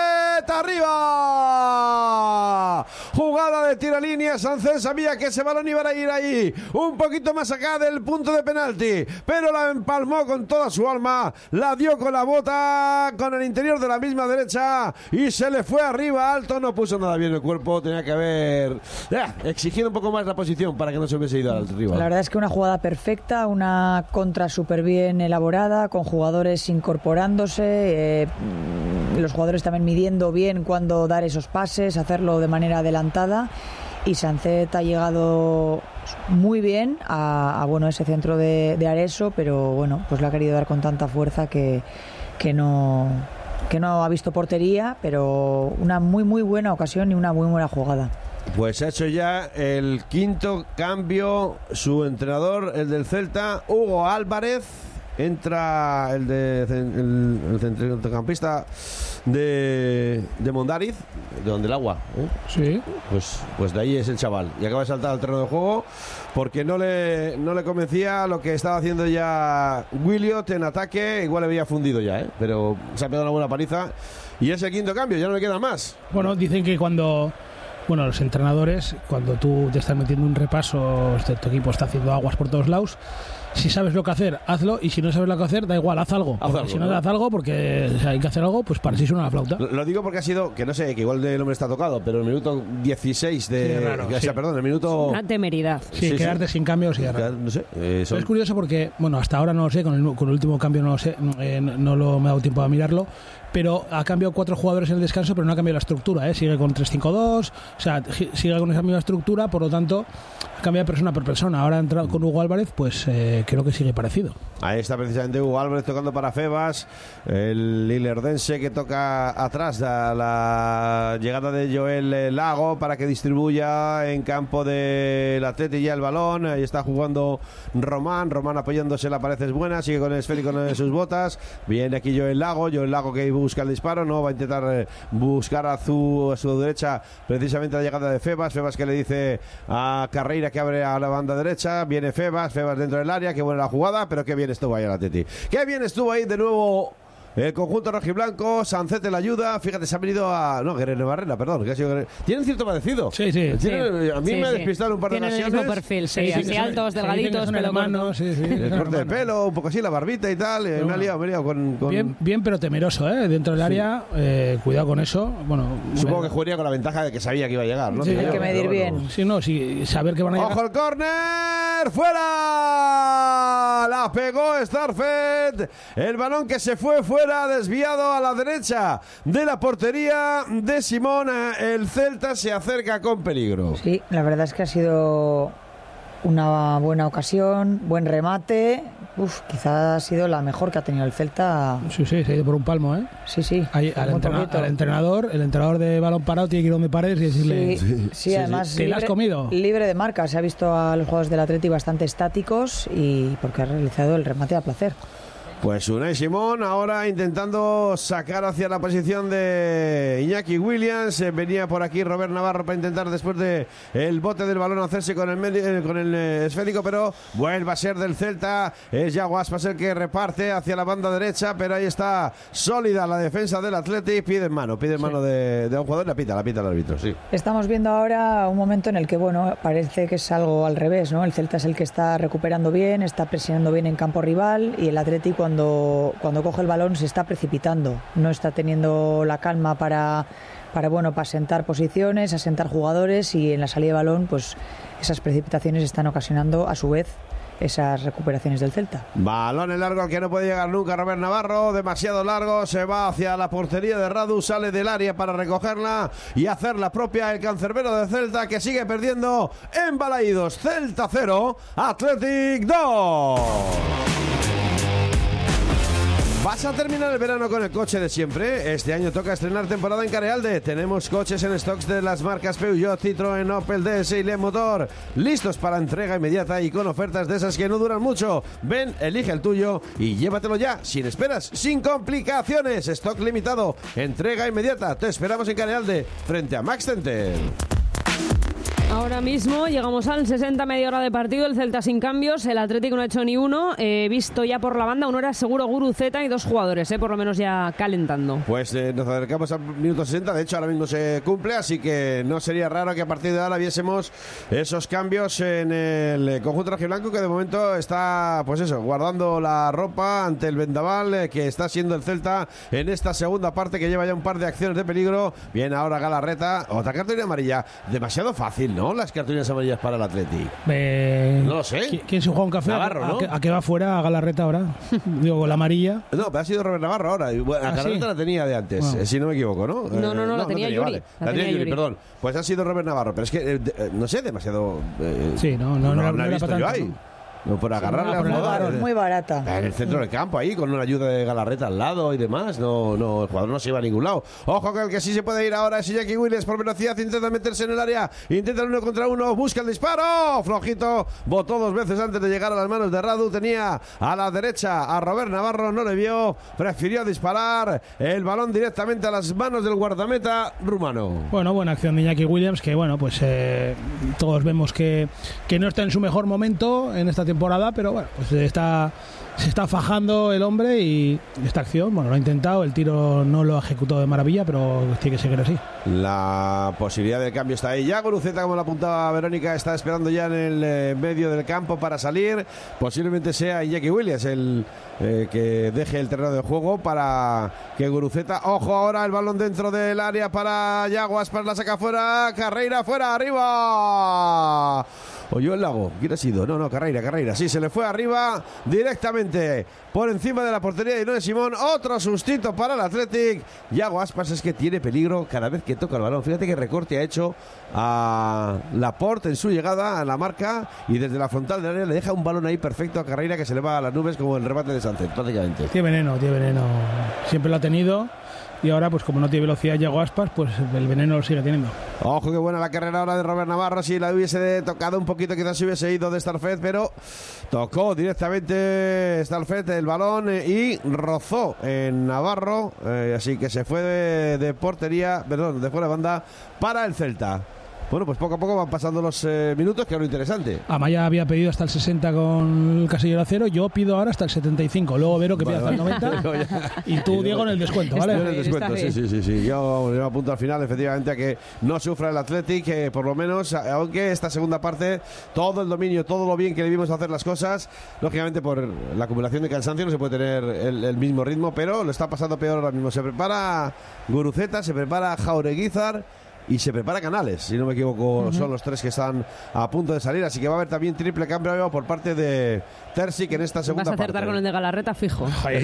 arriba. Jugada de tiro a línea, Sánchez sabía que ese balón iba a ir ahí, un poquito más acá del punto de penalti, pero la empalmó con toda su alma, la dio con la bota, con el interior de la misma derecha y se le fue arriba alto, no puso nada bien el cuerpo, tenía que haber eh, exigido un poco más la posición para que no se hubiese ido al rival. La verdad es que una jugada perfecta, una contra súper bien elaborada, con jugadores incorporándose, eh, los jugadores también midiendo bien cuándo dar esos pases, hacerlo de manera adelantada, y Sánchez ha llegado muy bien a, a bueno, ese centro de, de Areso, pero bueno, pues le ha querido dar con tanta fuerza que, que no que no ha visto portería, pero una muy muy buena ocasión y una muy buena jugada. Pues ha hecho ya el quinto cambio su entrenador, el del Celta, Hugo Álvarez. Entra el de el, el centrocampista de, de Mondariz, de donde el agua, ¿eh? Sí. Pues, pues de ahí es el chaval. Y acaba de saltar al terreno de juego porque no le, no le convencía lo que estaba haciendo ya Williot en ataque. Igual le había fundido ya, ¿eh? Pero se ha pegado una buena paliza. Y ese quinto cambio, ya no le queda más. Bueno, dicen que cuando... Bueno, los entrenadores, cuando tú te estás metiendo un repaso, este, tu equipo está haciendo aguas por todos lados, si sabes lo que hacer, hazlo, y si no sabes lo que hacer, da igual, haz algo. Haz algo si no, ¿no? haz algo, porque o sea, hay que hacer algo, pues para si suena la flauta. Lo, lo digo porque ha sido, que no sé, que igual el hombre está tocado, pero el minuto dieciséis de... Sí, raro, o sea, sí. perdón, el minuto... Una temeridad. Sí, sí, quedarte sí. sin cambios y raro. No sé. Eh, son... Es curioso porque, bueno, hasta ahora no lo sé, con el, con el último cambio no lo sé, eh, no lo, me ha dado tiempo a mirarlo, pero ha cambiado cuatro jugadores en el descanso, pero no ha cambiado la estructura, ¿eh? Sigue con tres cinco dos, o sea, sigue con esa misma estructura, por lo tanto, ha cambiado persona por persona. Ahora ha entrado con Hugo Álvarez, pues eh, creo que sigue parecido. Ahí está precisamente Hugo Álvarez tocando para Febas, el Ilerdense que toca atrás a la llegada de Joel Lago para que distribuya en campo del Atleti ya el balón. Ahí está jugando Román, Román apoyándose, la pared es buena, sigue con el esférico en sus botas, viene aquí Joel Lago, Joel Lago que busca el disparo, no, va a intentar buscar a su, a su derecha precisamente la llegada de Febas, Febas que le dice a Carreira que abre a la banda derecha, viene Febas, Febas dentro del área, qué buena la jugada, pero qué bien estuvo ahí el Atleti, qué bien estuvo ahí de nuevo el conjunto rojiblanco. Sánchez en la ayuda, fíjate, se ha venido a... No, Guerrero Barrena, perdón, que ha sido Guerrero. Tienen cierto parecido. Sí, sí. ¿Tienen... sí. A mí sí, me ha sí. despistado un par Tienen de el ocasiones. mismo perfil, sí, Sí, sí, así sí, altos, sí, delgaditos, son pelo hermanos, corto. sí, sí, El son corte de hermanos. pelo, un poco así, la barbita y tal. Eh, me ha bueno. liado, me ha liado con... con... Bien, bien, pero temeroso, ¿eh? Dentro del área, eh, cuidado con eso. Bueno, Supongo eh, que jugaría con la ventaja de que sabía que iba a llegar, ¿no? Sí, Creo, hay que medir pero bueno. bien. sí, no, sí, saber que van a llegar. ¡Ojo el córner! ¡Fuera! La pegó Starfed. El balón que se fue fuera, desviado a la derecha de la portería de Simón. El Celta se acerca con peligro. Sí, la verdad es que ha sido una buena ocasión, buen remate, uf, quizá ha sido la mejor que ha tenido el Celta. Sí, sí, se ha ido por un palmo, ¿eh? Sí, sí. Ahí, al, entrena, al entrenador, el entrenador de balón parado tiene que ir donde pares y decirle... Sí, sí, sí, además... ¿Te libre, la has comido? Libre de marca. Se ha visto a los jugadores del Atleti bastante estáticos y porque ha realizado el remate a placer. Pues Unai Simón ahora intentando sacar hacia la posición de Iñaki Williams. Eh, venía por aquí Robert Navarro para intentar después de el bote del balón hacerse con el medio, eh, con el eh, esférico, pero vuelve a ser del Celta. Es Yago Aspas el que reparte hacia la banda derecha, pero ahí está sólida la defensa del Athletic. Pide en mano, pide en sí. mano de, de un jugador, la pita, la pita el árbitro, sí. Estamos viendo ahora un momento en el que, bueno, parece que es algo al revés, ¿no? El Celta es el que está recuperando bien, está presionando bien en campo rival y el Athletic cuando Cuando, cuando coge el balón se está precipitando, no está teniendo la calma para, para, bueno, para asentar posiciones, asentar jugadores y en la salida de balón pues esas precipitaciones están ocasionando a su vez esas recuperaciones del Celta. Balón en largo al que no puede llegar nunca Robert Navarro, demasiado largo, se va hacia la portería de Radu, sale del área para recogerla y hacer la propia el cancerbero de Celta que sigue perdiendo en Balaídos. Celta cero, Athletic dos. ¿Vas a terminar el verano con el coche de siempre? Este año toca estrenar temporada en Carealde. Tenemos coches en stocks de las marcas Peugeot, Citroën, Opel, D S y Lemotor, listos para entrega inmediata y con ofertas de esas que no duran mucho. Ven, elige el tuyo y llévatelo ya, sin esperas, sin complicaciones. Stock limitado, entrega inmediata. Te esperamos en Carealde, frente a Max Center. Ahora mismo llegamos al sesenta, media hora de partido, el Celta sin cambios, el Atlético no ha hecho ni uno, he eh, visto ya por la banda, uno era seguro Guruceta y dos jugadores, eh, por lo menos ya calentando. Pues eh, nos acercamos al minuto sesenta, de hecho ahora mismo se cumple, así que no sería raro que a partir de ahora viésemos esos cambios en el conjunto rojiblanco que de momento está, pues eso, guardando la ropa ante el vendaval eh, que está siendo el Celta en esta segunda parte que lleva ya un par de acciones de peligro. Viene ahora Galarreta, otra cartulina amarilla, demasiado fácil, ¿no? Las cartulinas amarillas para el Atleti. Eh, no lo sé. ¿Quién se juega un café? Navarro, ¿no? ¿A, qué, ¿A qué va fuera a Galarreta ahora? Digo, la amarilla. No, pero ha sido Robert Navarro ahora. Bueno, ¿Ah, a Galarreta sí? la tenía de antes, Bueno. eh, si no me equivoco, ¿no? No, no, no, eh, la no tenía tenía, Yuri. Vale. La La tenía tenía Yuri, Yuri. perdón. Pues ha sido Robert Navarro, pero es que, eh, eh, no sé, demasiado... Eh, Sí, no, no, no, no, no, no no he era visto para yo tanto, ahí. ¿no? No, por agarrarle Sí, a no, un pero jugador. Muy barata. En el centro del campo, ahí, con una ayuda de Galarreta al lado y demás. No, no, el jugador no se iba a ningún lado. Ojo que el que sí se puede ir ahora es Iñaki Williams por velocidad. Intenta meterse en el área. Intenta el uno contra uno. Busca el disparo. Flojito. Botó dos veces antes de llegar a las manos de Radu. Tenía a la derecha a Robert Navarro. No le vio. Prefirió disparar el balón directamente a las manos del guardameta rumano. Bueno, buena acción de Iñaki Williams, que bueno, pues eh, todos vemos que, que no está en su mejor momento en esta temporada, pero bueno, pues está, se está fajando el hombre y esta acción, bueno, lo ha intentado, el tiro no lo ha ejecutado de maravilla, pero tiene que seguir así. La posibilidad de cambio está ahí ya. Guruceta, como la apuntaba Verónica, está esperando ya en el eh, medio del campo para salir. Posiblemente sea Iñaki Williams el eh, que deje el terreno de juego para que Guruceta... Ojo ahora, el balón dentro del área para Yago Aspas, la saca fuera. Carreira fuera, arriba. Oyó el lago. ¿Quién ha sido? No, no, Carreira, Carreira. Sí, se le fue arriba directamente por encima de la portería de Unai Simón. Otro sustito para el Athletic. Yago Aspas es que tiene peligro cada vez que toca el balón. Fíjate qué recorte ha hecho a Laporte en su llegada a la marca y desde la frontal del área le deja un balón ahí perfecto a Carreira que se le va a las nubes como el remate de Sánchez, prácticamente. Tiene veneno, tiene veneno. Siempre lo ha tenido. Y ahora, pues como no tiene velocidad Yago Aspas, pues el veneno lo sigue teniendo. Ojo, qué buena la carrera ahora de Robert Navarro. Si la hubiese tocado un poquito, quizás se hubiese ido de Starfed, pero tocó directamente Starfed el balón y rozó en Navarro. Eh, así que se fue de, de portería, perdón, de fuera de banda para el Celta. Bueno, pues poco a poco van pasando los eh, minutos, que es lo interesante. Amaya había pedido hasta el sesenta con el casillero a cero, yo pido ahora hasta el setenta y cinco, luego Vero que pide hasta el noventa y tú, Diego, en el descuento, ¿vale? Yo en el descuento, sí, sí, sí, sí. Yo, yo apunto al final, efectivamente, a que no sufra el Athletic, que por lo menos, aunque esta segunda parte, todo el dominio, todo lo bien que le vimos hacer las cosas, lógicamente por la acumulación de cansancio no se puede tener el, el mismo ritmo, pero lo está pasando peor ahora mismo. Se prepara Guruceta, se prepara Jaureguizar y se prepara Canales, si no me equivoco. Uh-huh. Son los tres que están a punto de salir, así que va a haber también triple cambio por parte de Terzic en esta segunda parte. Vas a acertar parte. con el de Galarreta fijo.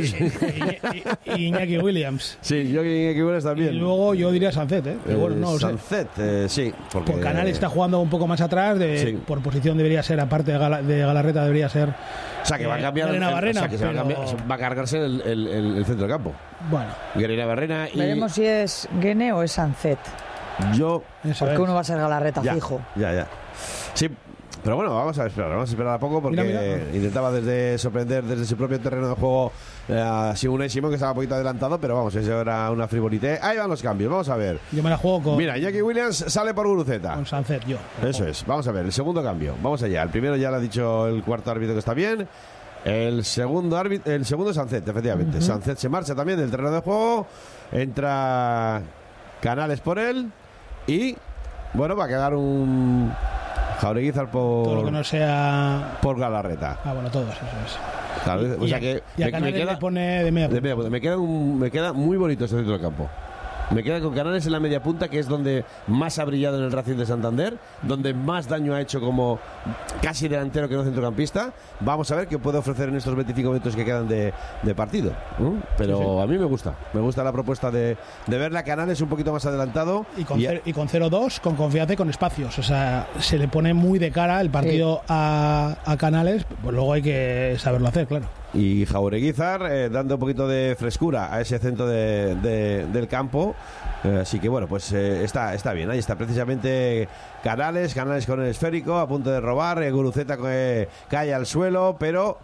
y, y, y Iñaki Williams. Sí, yo y Iñaki Williams también. Y luego yo diría Sancet, ¿eh? Pero bueno, no lo sé. Sancet, eh, sí. Porque por Canales está jugando un poco más atrás, de, sí. por posición debería ser, aparte de, Gala, de Galarreta debería ser. O sea que va a cambiar Garena el, Barrena, o sea que se pero... va, a cambiar, va a cargarse el, el, el, el centro del campo. Bueno. Garena Barrena y... Veremos si es Guene o es Sancet. Yo... Eso porque es. Uno va a ser Galarreta ya, fijo. Ya, ya. Sí, pero bueno, vamos a esperar, vamos a esperar a poco porque mira, mira. intentaba desde sorprender desde su propio terreno de juego eh, a Simone Simón, que estaba un poquito adelantado, pero vamos, eso era una frivolité. Ahí van los cambios, vamos a ver. Yo me la juego con... Mira, Iñaki Williams sale por Guruceta. Con Sancet, yo. Eso es, vamos a ver, el segundo cambio. Vamos allá, el primero ya lo ha dicho el cuarto árbitro que está bien. El segundo árbitro, el segundo es Sancet, efectivamente. Uh-huh. Sancet se marcha también del terreno de juego. Entra Canales por él. Y, bueno, va a quedar un... Jaureguizar por... Todo lo que no sea... Por Galarreta. Ah, bueno, todos, eso es. Claro, y, o sea que... Y a me, me queda, le pone de media punta. De media punta. Me, queda un, me queda muy bonito este centro del campo. Me queda con Canales en la media punta, que es donde más ha brillado en el Racing de Santander, donde más daño ha hecho como casi delantero que no centrocampista. Vamos a ver qué puede ofrecer en estos veinticinco minutos que quedan de, de partido. ¿Mm? Pero sí, sí. a mí me gusta. Me gusta la propuesta de, de verle a Canales un poquito más adelantado. Y con, y, y con cero dos, con confianza y con espacios. O sea, se le pone muy de cara el partido sí. a, a Canales, pues luego hay que saberlo hacer, claro. Y Jaureguizar eh, dando un poquito de frescura a ese centro de, de, del campo. Eh, así que bueno, pues eh, está, está bien. Ahí está precisamente Canales, Canales con el esférico, a punto de robar. Eh, Guruceta eh, cae al suelo, pero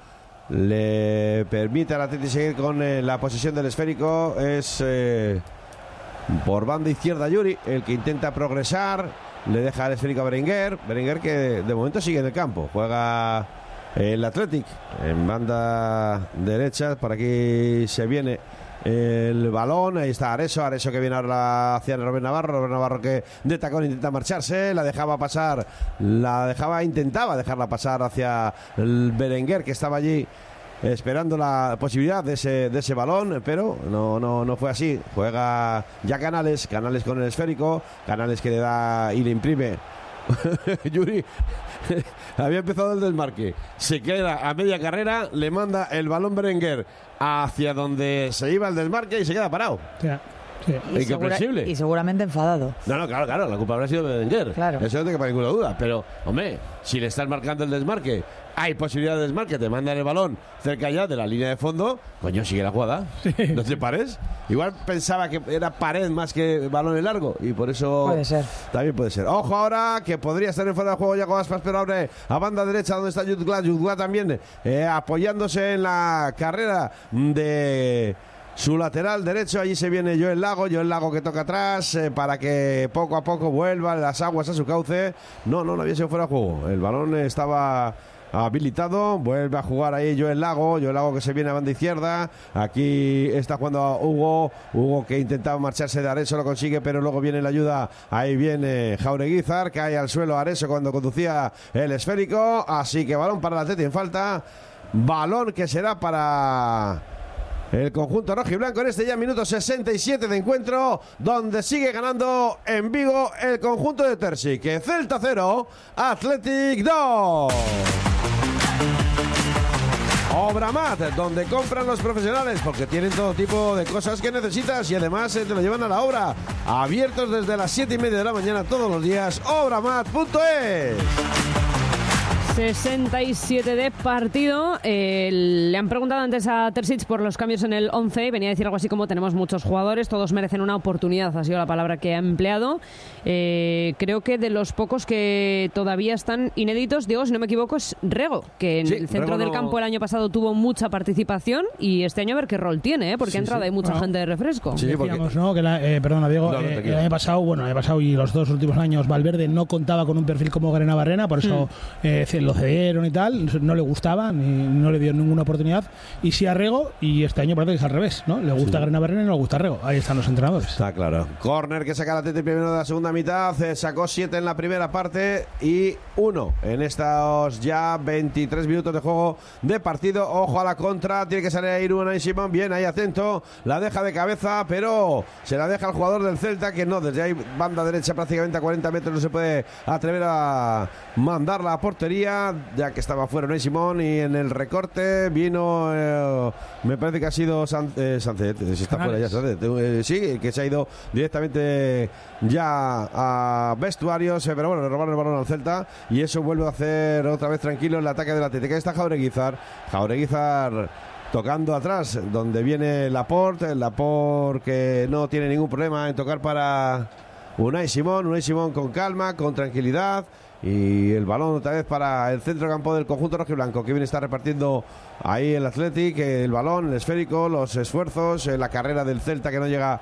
le permite al Atleti seguir con eh, la posesión del esférico. Es eh, por banda izquierda Yuri, el que intenta progresar. Le deja el esférico a Berenguer. Berenguer que de, de momento sigue en el campo. Juega... El Athletic en banda derecha, por aquí se viene el balón, ahí está Areso, Areso que viene ahora hacia Robert Navarro, Robert Navarro que de tacón intenta marcharse, la dejaba pasar, la dejaba, intentaba dejarla pasar hacia el Berenguer que estaba allí esperando la posibilidad de ese, de ese balón, pero no, no, no fue así. Juega ya Canales, Canales con el esférico, Canales que le da y le imprime Yuri había empezado el desmarque, se queda a media carrera, le manda el balón Berenguer hacia donde se iba el desmarque y se queda parado. Yeah. Sí. Y, segura, y seguramente enfadado. No, no, claro, claro, la culpa habrá sido de Berenguer. Claro. Eso no tengo para ninguna duda. Pero, hombre, si le estás marcando el desmarque, hay posibilidad de desmarque, te mandan el balón cerca ya de la línea de fondo, coño, sigue la jugada. Sí. No te pares. Igual pensaba que era pared más que balón largo y por eso. Puede ser. También puede ser. Ojo ahora que podría estar en fuera de juego Yago Aspas, pero abre a banda derecha donde está Jutgla. Jutgla también eh, apoyándose en la carrera de su lateral derecho. Allí se viene Joel Lago, Joel Lago que toca atrás eh, para que poco a poco vuelvan las aguas a su cauce. No, no, no había sido fuera de juego. El balón estaba habilitado, vuelve a jugar ahí Joel Lago, Joel Lago que se viene a banda izquierda. Aquí está jugando Hugo, Hugo que intentaba marcharse de Areso, lo consigue, pero luego viene la ayuda. Ahí viene Jaureguizar, cae al suelo Areso cuando conducía el esférico. Así que balón para el Atleti en falta. Balón que será para el conjunto rojo y blanco en este ya minuto sesenta y siete de encuentro, donde sigue ganando en Vigo el conjunto de Terzic. Que Celta cero, Athletic dos. Obramat, donde compran los profesionales, porque tienen todo tipo de cosas que necesitas y además eh, te lo llevan a la obra. Abiertos desde las siete y media de la mañana todos los días. Obramat punto es. sesenta y siete de partido. Eh, le han preguntado antes a Terzic por los cambios en el once. Venía a decir algo así como: tenemos muchos jugadores, todos merecen una oportunidad. Ha sido la palabra que ha empleado. Eh, creo que de los pocos que todavía están inéditos, digo, si no me equivoco, es Rego, que en sí, el centro Rego del no... campo el año pasado tuvo mucha participación y este año a ver qué rol tiene, ¿eh? Porque sí, ha entrado sí. hay mucha bueno, gente de refresco. Sí, porque... Decíamos, ¿no? Que la, eh, perdona, Diego, no, no eh, el año pasado, bueno, el año pasado y los dos últimos años, Valverde no contaba con un perfil como Garena Barrena, por eso mm. eh, lo cedieron y tal, no le gustaba, ni no le dio ninguna oportunidad. Y sí a Rego, y este año parece que es al revés, ¿no? Le gusta sí. Grenabarrena y no le gusta Rego. Ahí están los entrenadores. Está claro. Corner que saca la Athletic primero de la segunda mitad, eh, sacó siete en la primera parte y uno en estos ya veintitrés minutos de juego de partido. Ojo a la contra, tiene que salir ahí Unai Simón, bien ahí atento, la deja de cabeza, pero se la deja al jugador del Celta, que no, desde ahí banda derecha prácticamente a cuarenta metros no se puede atrever a mandarla a portería, ya que estaba fuera Unai Simón, y en el recorte vino eh, me parece que ha sido San, eh, Sancet, si está fuera ya Sancet, eh, sí, que se ha ido directamente ya a vestuarios, eh, pero bueno, le robaron el balón al Celta y eso vuelve a hacer otra vez tranquilo el ataque del Atlético. Ahí está Jaureguizar, Jaureguizar tocando atrás, donde viene Laporte, Laporte que no tiene ningún problema en tocar para Unai Simón, Unai Simón con calma, con tranquilidad, y el balón otra vez para el centro campo del conjunto rojiblanco, que bien está repartiendo ahí el Athletic, el balón, el esférico, los esfuerzos, la carrera del Celta que no llega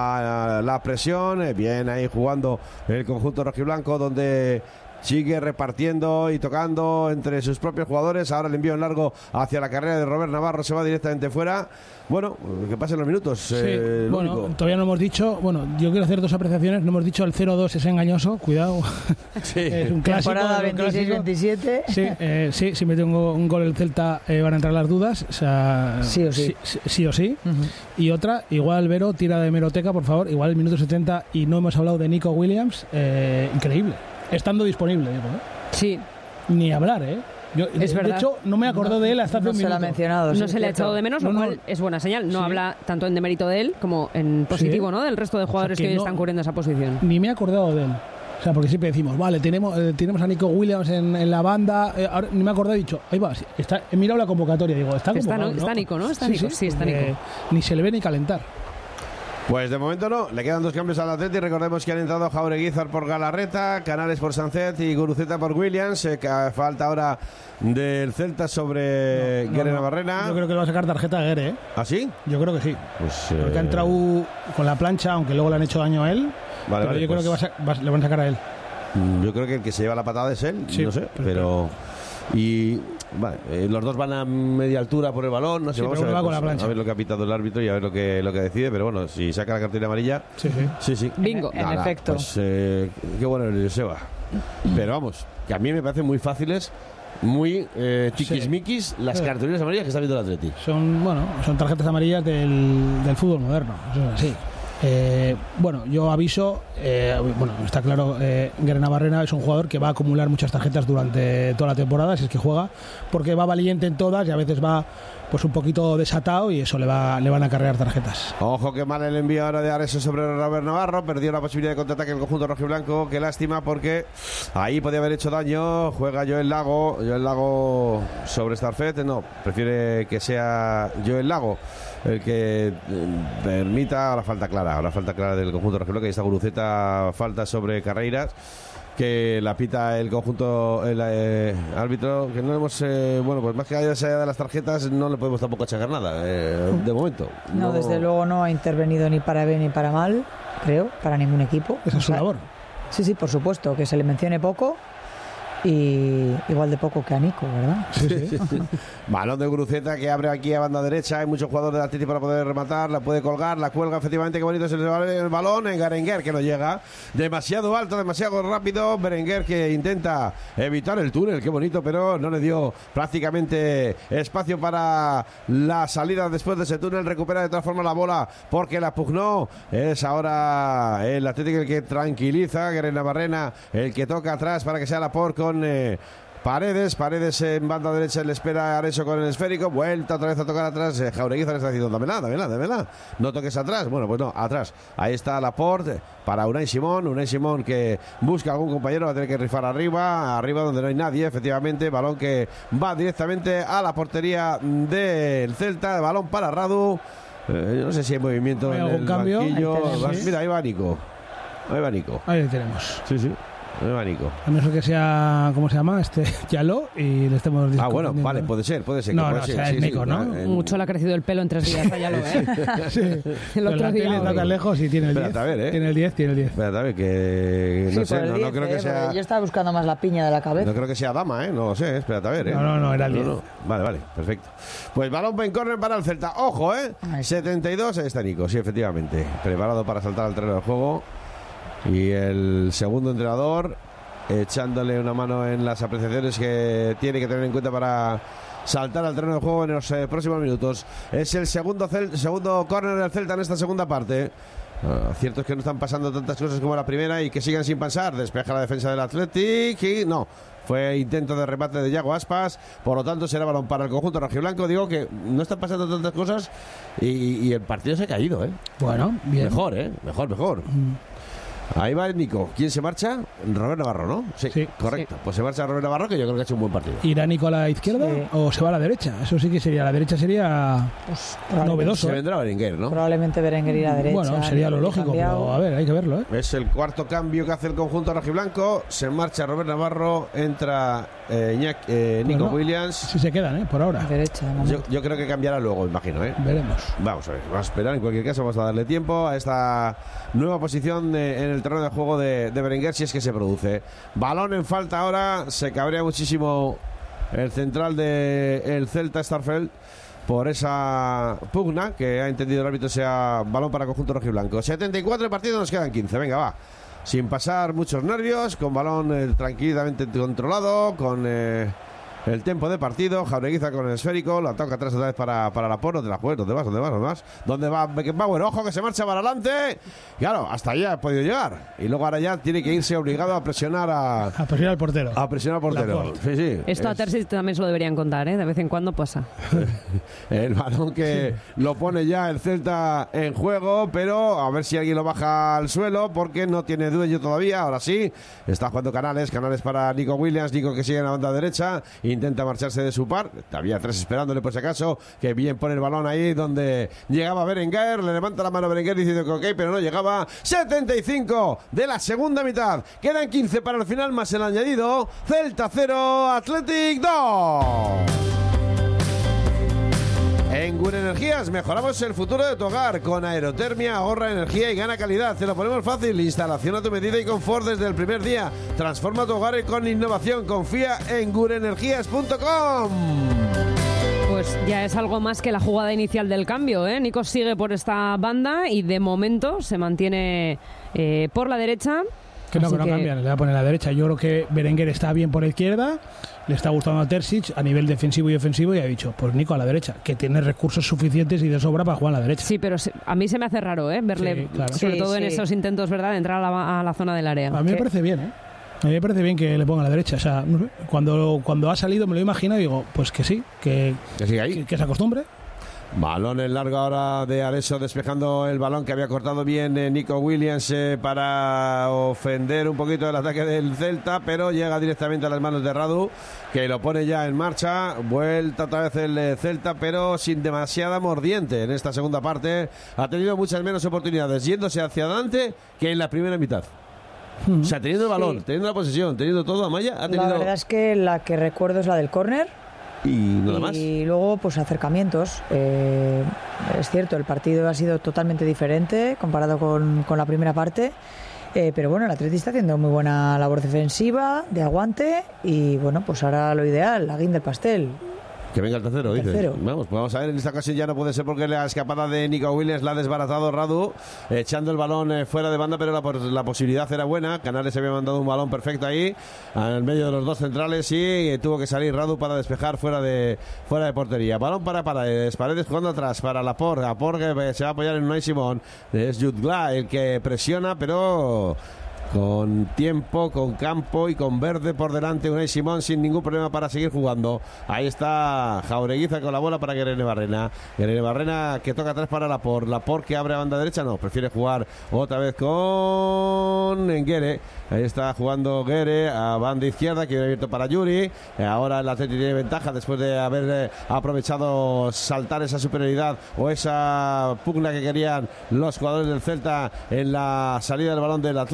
a la presión, bien ahí jugando el conjunto rojiblanco, donde sigue repartiendo y tocando entre sus propios jugadores. Ahora el envío en largo hacia la carrera de Robert Navarro, se va directamente fuera. Bueno, que pasen los minutos. Sí, eh, bueno, único. Todavía no hemos dicho, bueno, yo quiero hacer dos apreciaciones. No hemos dicho el cero dos es engañoso, cuidado. Sí. Es un clásico. Temporada veintiséis veintisiete. Sí, eh, sí, si mete un, un gol el Celta eh, van a entrar las dudas. O sea, sí o sí. Sí, sí, o sí. Uh-huh. Y otra, igual Vero, tira de hemeroteca, por favor. Igual el minuto setenta y no hemos hablado de Nico Williams. Eh, increíble. Estando disponible, digo, ¿eh? Sí. Ni hablar, ¿eh? Yo, es de, verdad. De hecho, no me acordé no, de él hasta hace no un se minuto. la ha mencionado. No sí, se cierto. le ha echado de menos, no, lo no. cual es buena señal. No Sí. habla tanto en demérito de él como en positivo, Sí. ¿no? Del resto de jugadores O sea, que que hoy no, están cubriendo esa posición. Ni me he acordado de él. O sea, porque siempre decimos, vale, tenemos eh, tenemos a Nico Williams en, en la banda. Eh, ahora ni me he acordado, he dicho, ahí va, sí, está, he mirado la convocatoria, digo, está Está, convocado, no, ¿no? está Nico, ¿no? Está Sí, Nico, sí, sí, está porque Nico. Ni se le ve ni calentar. Pues de momento no, le quedan dos cambios al Atleti. Recordemos que han entrado Jaureguizar por Galarreta, Canales por Sancet y Guruceta por Williams. Eh, que falta ahora del Celta sobre No, no, Grenabarrena. no. Yo creo que le va a sacar tarjeta a Guere, ¿eh? ¿Ah, sí? Yo creo que sí. Pues, Porque eh, ha entrado con la plancha, aunque luego le han hecho daño a él. Vale, pero vale, yo pues, creo que va a sa- va- le van a sacar a él. Yo creo que el que se lleva la patada es él, Sí, no sé, pero- pero... Y vale, eh, los dos van a media altura por el balón, no sé, Sí, vamos pero a ver, uno va con pues, la plancha. a ver lo que ha pitado el árbitro y a ver lo que lo que decide, pero bueno, si saca la cartulina amarilla, Sí, sí. sí, sí. Bingo. En Nada, efecto. Pues eh, qué bueno el Joseba. Pero vamos, que a mí me parecen muy fáciles, muy eh, tiquismiquis las Sí. cartulinas amarillas que está viendo el Atleti. Son, bueno, son tarjetas amarillas del, del fútbol moderno. Eso es así. Eh, bueno, yo aviso, eh, bueno, está claro, eh, Grenabarrena es un jugador que va a acumular muchas tarjetas durante toda la temporada, si es que juega, porque va valiente en todas y a veces va pues un poquito desatado y eso le va le van a cargar tarjetas. Ojo que mal el envío ahora de Areso sobre Robert Navarro, perdió la posibilidad de contraataque el conjunto rojiblanco, qué lástima porque ahí podía haber hecho daño. Juega Joel Lago, Joel Lago sobre Starfet, no, prefiere que sea Joel Lago el que eh, permita, ahora falta clara, ahora falta clara del conjunto rojiblanco, ahí está Guruceta, falta sobre Carreiras, que la pita el conjunto, el eh, árbitro, que no hemos, eh, bueno, pues más que haya de las tarjetas, no le podemos tampoco achacar nada, eh, de momento. No, desde luego no ha intervenido ni para bien ni para mal, creo, para ningún equipo. Esa es su O sea, labor. Sí, sí, por supuesto, que se le mencione poco y igual de poco que a Nico, ¿verdad? Sí, sí. Balón de Guruceta que abre aquí a banda derecha. Hay muchos jugadores del Atleti para poder rematar. La puede colgar, la cuelga efectivamente. Qué bonito se le va el balón. En Berenguer que no llega. Demasiado alto, demasiado rápido. Berenguer que intenta evitar el túnel. Qué bonito, pero no le dio prácticamente espacio para la salida después de ese túnel. Recupera de todas formas la bola porque la pugnó. Es ahora el Atlético el que tranquiliza. Grenabarrena el que toca atrás para que sea Laporte con eh, Paredes, Paredes en banda derecha, le espera a Areso con el esférico, vuelta otra vez a tocar atrás, eh, Jaureguizar le está diciendo, dámela, dámela, dámela, no toques atrás, bueno, pues no, atrás, ahí está Laporte para Unai Simón, Unai Simón que busca algún compañero, va a tener que rifar arriba, arriba donde no hay nadie, efectivamente, balón que va directamente a la portería del Celta, balón para Radu, eh, no sé si hay movimiento ¿Hay en algún el cambio? banquillo, Ahí tenemos. mira, ahí va Nico, ahí va Nico, Ahí lo tenemos. sí, sí. ¿Dónde va Nico? A menos que sea, ¿cómo se llama? Este Yaló y le estemos Ah, bueno, vale, puede ser, puede ser. No, que no, puede o sea, ser, es sí, Nico, sí, ¿no? en- Mucho le ha crecido el pelo en tres días, ya lo ve. Sí. El otro la día. tele está tan lejos y tiene el diez. Espérate, a ver, ¿eh? Tiene el diez, tiene el diez. Espérate, a ver, que... Sí, No sé, por el no, no diez, creo eh, que sea... porque Yo estaba buscando más la piña de la cabeza. No creo que sea dama, ¿eh? No lo sé, espérate a ver, ¿eh? No, no, no, era el diez. Vale, vale, perfecto. Pues balón en córner para el Celta. Ojo, ¿eh? Ahí. setenta y dos, ahí está Nico, sí, efectivamente. Preparado para saltar al terreno del juego. Y el segundo entrenador echándole una mano en las apreciaciones que tiene que tener en cuenta para saltar al terreno del juego en los eh, próximos minutos. Es el segundo, cel- segundo córner del Celta en esta segunda parte. Uh, cierto es que no están pasando tantas cosas como la primera y que sigan sin pasar. Despeja la defensa del Athletic y no. Fue intento de remate de Yago Aspas, por lo tanto será balón para el conjunto rojiblanco. Digo que no están pasando tantas cosas y, y el partido se ha caído, ¿eh? Bueno, bien. Mejor, ¿eh? Mejor, mejor. Ahí va el Nico. ¿Quién se marcha? Robert Navarro, ¿no? Sí, Sí. correcto. Pues se marcha Robert Navarro, que yo creo que ha hecho un buen partido. ¿Irá Nico a la izquierda Sí. o se va a la derecha? Eso sí que sería. La derecha sería Pues, probablemente- novedoso. Se ¿eh? vendrá Berenguer, ¿no? Probablemente Berenguer ir a derecha. Bueno, sería lo lógico, cambiado. pero a ver, hay que verlo, ¿eh? Es el cuarto cambio que hace el conjunto rojiblanco. Se marcha Robert Navarro, entra eh, Iñaki- eh, Nico Bueno, Williams. Si se quedan, ¿eh? Por ahora. Derecha, de momento. Yo, yo creo que cambiará luego, imagino, ¿eh? Veremos. Vamos a ver, vamos a esperar. En cualquier caso, vamos a darle tiempo a esta nueva posición de- en el terreno de juego de, de Berenguer, si es que se produce. Balón en falta ahora. Se cabrea muchísimo el central del Celta, Starfelt, por esa pugna que ha entendido el árbitro sea balón para conjunto rojiblanco. setenta y cuatro de partido, nos quedan quince. Venga, va. Sin pasar muchos nervios, con balón eh, tranquilamente controlado, con eh, el tiempo de partido. Jaureguiza con el esférico, la toca atrás otra vez para, para la porno. ¿Dónde la juegas? ¿Dónde vas? ¿Dónde vas? ¿Dónde vas? ¿Dónde va Beckenbauer? Ojo que se marcha para adelante. Claro, hasta allá ha podido llegar. Y luego ahora ya tiene que irse obligado a presionar a, A presionar al portero. a presionar al portero. Laporte. Sí, sí. Esto a Es- Terzi también se lo deberían contar, ¿eh? De vez en cuando pasa. El balón que lo pone ya el Celta en juego, pero a ver si alguien lo baja al suelo porque no tiene dueño todavía. Ahora sí, está jugando Canales, Canales para Nico Williams, Nico que sigue en la banda derecha, intenta marcharse de su par. Había tres esperándole por si acaso, que bien pone el balón ahí donde llegaba Berenguer, le levanta la mano Berenguer diciendo que ok, pero no llegaba. setenta y cinco de la segunda mitad, quedan quince para el final más el añadido. Celta cero, Athletic dos. En Gure Energías mejoramos el futuro de tu hogar. Con aerotermia ahorra energía y gana calidad. Te lo ponemos fácil. Instalación a tu medida y confort desde el primer día. Transforma tu hogar con innovación. Confía en gureenergías punto com. Pues ya es algo más que la jugada inicial del cambio, ¿eh? Nico sigue por esta banda y de momento se mantiene eh, por la derecha. Que no, Así que no cambian, le va a poner a la derecha. Yo creo que Berenguer está bien por la izquierda, le está gustando a Terzic a nivel defensivo y ofensivo y ha dicho, pues Nico a la derecha, que tiene recursos suficientes y de sobra para jugar a la derecha. Sí, pero se- a mí se me hace raro, ¿eh? Verle, Sí, claro. sobre Sí, todo en sí. esos intentos, ¿verdad?, de entrar a la, a la zona del área. A mí me parece bien, ¿eh? A mí me parece bien que le ponga a la derecha. O sea, no sé, cuando, cuando ha salido me lo imagino y digo, pues que sí, que, Que sigue ahí. que, que se acostumbre. Balón en largo ahora de Areso, despejando el balón que había cortado bien eh, Nico Williams eh, para ofender un poquito el ataque del Celta, pero llega directamente a las manos de Radu, que lo pone ya en marcha. Vuelta otra vez el eh, Celta, pero sin demasiada mordiente en esta segunda parte. Ha tenido muchas menos oportunidades yéndose hacia adelante que en la primera mitad. O sea, teniendo el balón, Sí. teniendo la posesión, teniendo todo, Amaya ha tenido... La verdad es que la que recuerdo es la del córner. Y nada más. Y luego, pues acercamientos. Eh, es cierto, el partido ha sido totalmente diferente comparado con, con la primera parte. Eh, pero bueno, el Atleti está haciendo muy buena labor defensiva, de aguante. Y bueno, pues ahora lo ideal, la guinda del pastel. Que venga el tercero, dice. Tercero. Vamos, pues vamos a ver, en esta ocasión ya no puede ser porque la escapada de Nico Williams la ha desbaratado Radu, echando el balón eh, fuera de banda, pero la, la posibilidad era buena. Canales había mandado un balón perfecto ahí, en medio de los dos centrales, y eh, tuvo que salir Radu para despejar fuera de fuera de portería. Balón para Paredes, Paredes jugando atrás para Laporte, Laporte que se va a apoyar en Unai Simón. Es Jutgla el que presiona, pero... con tiempo, con campo y con verde por delante, Unai Simón sin ningún problema para seguir jugando. Ahí está Jaureguiza con la bola para Guerrero Barrena. Guerrero Barrena que toca atrás para Laporte. Laporte que abre a banda derecha, no, prefiere jugar otra vez con Guere. Ahí está jugando Guere a banda izquierda, que viene abierto para Yuri. Ahora el Atleti tiene ventaja después de haber eh, aprovechado saltar esa superioridad o esa pugna que querían los jugadores del Celta en la salida del balón del Athletic.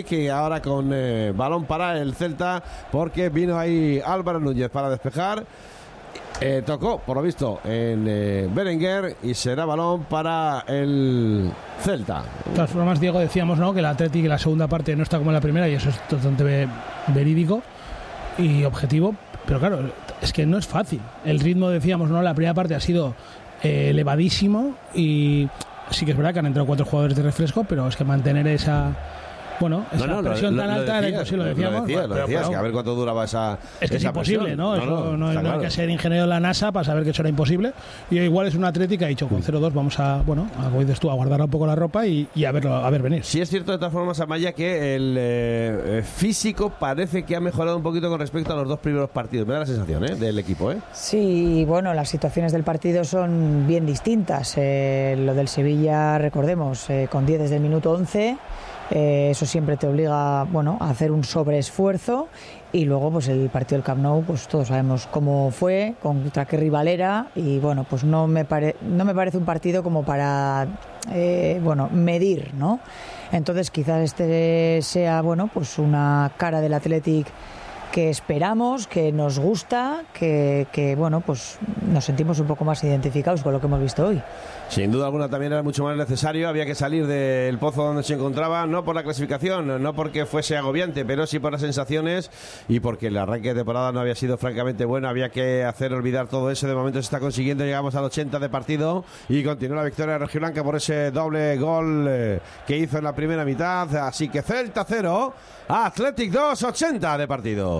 Athletic, y ahora con eh, balón para el Celta, porque vino ahí Álvaro Núñez para despejar. Eh, tocó, por lo visto, en eh, Berenguer, y será balón para el Celta. De todas formas, Diego, decíamos, ¿no?, que el Athletic en la segunda parte no está como en la primera, y eso es totalmente ve- verídico y objetivo, pero claro, es que no es fácil. El ritmo, decíamos, ¿no?, la primera parte ha sido eh, elevadísimo, y sí que es verdad que han entrado cuatro jugadores de refresco, pero es que mantener esa... Bueno, esa no, no, presión lo, tan lo, alta lo era decías, imposible, lo decíamos. Lo decías, pero, lo decías pero, que a ver cuánto duraba esa Es que es esa imposible, presión. ¿no? No, Eso no, no, no, está no hay claro. que ser ingeniero de la NASA para saber que eso era imposible. Y igual es un Athletic que ha dicho, con cero dos vamos a, bueno, a, como dices tú, a guardar un poco la ropa y, y a verlo, a ver venir. Sí es cierto, de todas formas, Amaya, que el eh, físico parece que ha mejorado un poquito con respecto a los dos primeros partidos. Me da la sensación, ¿eh?, del equipo, ¿eh? Sí, bueno, las situaciones del partido son bien distintas. Eh, lo del Sevilla, recordemos, eh, con diez desde el minuto once, eh, eso siempre te obliga, bueno, a hacer un sobreesfuerzo, y luego pues el partido del Camp Nou, pues todos sabemos cómo fue, contra qué rival era, y bueno, pues no me, pare, no me parece un partido como para, eh, bueno, medir, ¿no? Entonces quizás este sea, bueno, pues una cara del Athletic que esperamos, que nos gusta, que, que bueno, pues nos sentimos un poco más identificados con lo que hemos visto hoy. Sin duda alguna también era mucho más necesario, había que salir del pozo donde se encontraba, no por la clasificación, no porque fuese agobiante, pero sí por las sensaciones, y porque el arranque de temporada no había sido francamente bueno. Había que hacer olvidar todo eso. De momento se está consiguiendo, llegamos al ochenta de partido y continúa la victoria rojiblanca por ese doble gol eh, que hizo en la primera mitad. Así que Celta cero, Athletic dos, ochenta de partido.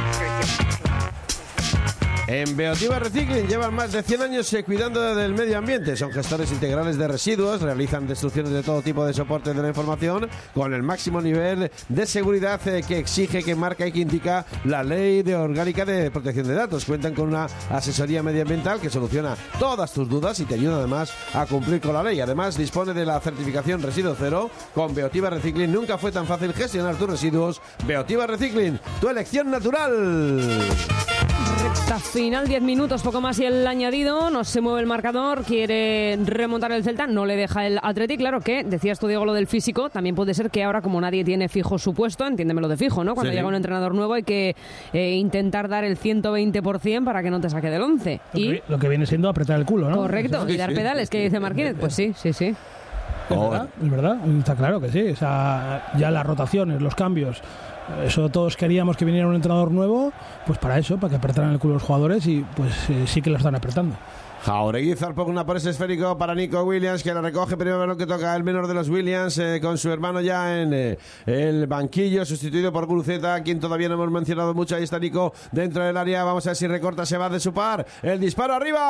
En Beotiva Recycling llevan más de cien años eh, cuidando del medio ambiente. Son gestores integrales de residuos, realizan destrucciones de todo tipo de soporte de la información con el máximo nivel de seguridad eh, que exige, que marca y que indica la Ley de Orgánica de Protección de Datos. Cuentan con una asesoría medioambiental que soluciona todas tus dudas y te ayuda además a cumplir con la ley. Además dispone de la certificación Residuo Cero. Con Beotiva Recycling nunca fue tan fácil gestionar tus residuos. Beotiva Recycling, tu elección natural. Recta final, diez minutos, poco más y el añadido. No se mueve el marcador, quiere remontar el Celta, no le deja el Athletic. Claro que, decías tú, Diego, lo del físico. También puede ser que ahora, como nadie tiene fijo su puesto, entiéndemelo de fijo, ¿no? Cuando Sí. llega un entrenador nuevo hay que eh, intentar dar el ciento veinte por ciento para que no te saque del once. Lo, Y, que, lo que viene siendo apretar el culo, ¿no? correcto, Sí, y dar sí. pedales, que dice Marquínez. Pues sí, sí, sí. Es verdad, es verdad, está claro que sí. O sea, ya las rotaciones, los cambios, eso todos queríamos que viniera un entrenador nuevo, pues para eso, para que apretaran el culo los jugadores, y pues eh, sí que lo están apretando. Jauregui zarpó por ese esférico para Nico Williams, que la recoge. Primer balón que toca el menor de los Williams, eh, con su hermano ya en eh, el banquillo, sustituido por Guruceta, quien todavía no hemos mencionado mucho. Ahí está Nico dentro del área. Vamos a ver si recorta, se va de su par. El disparo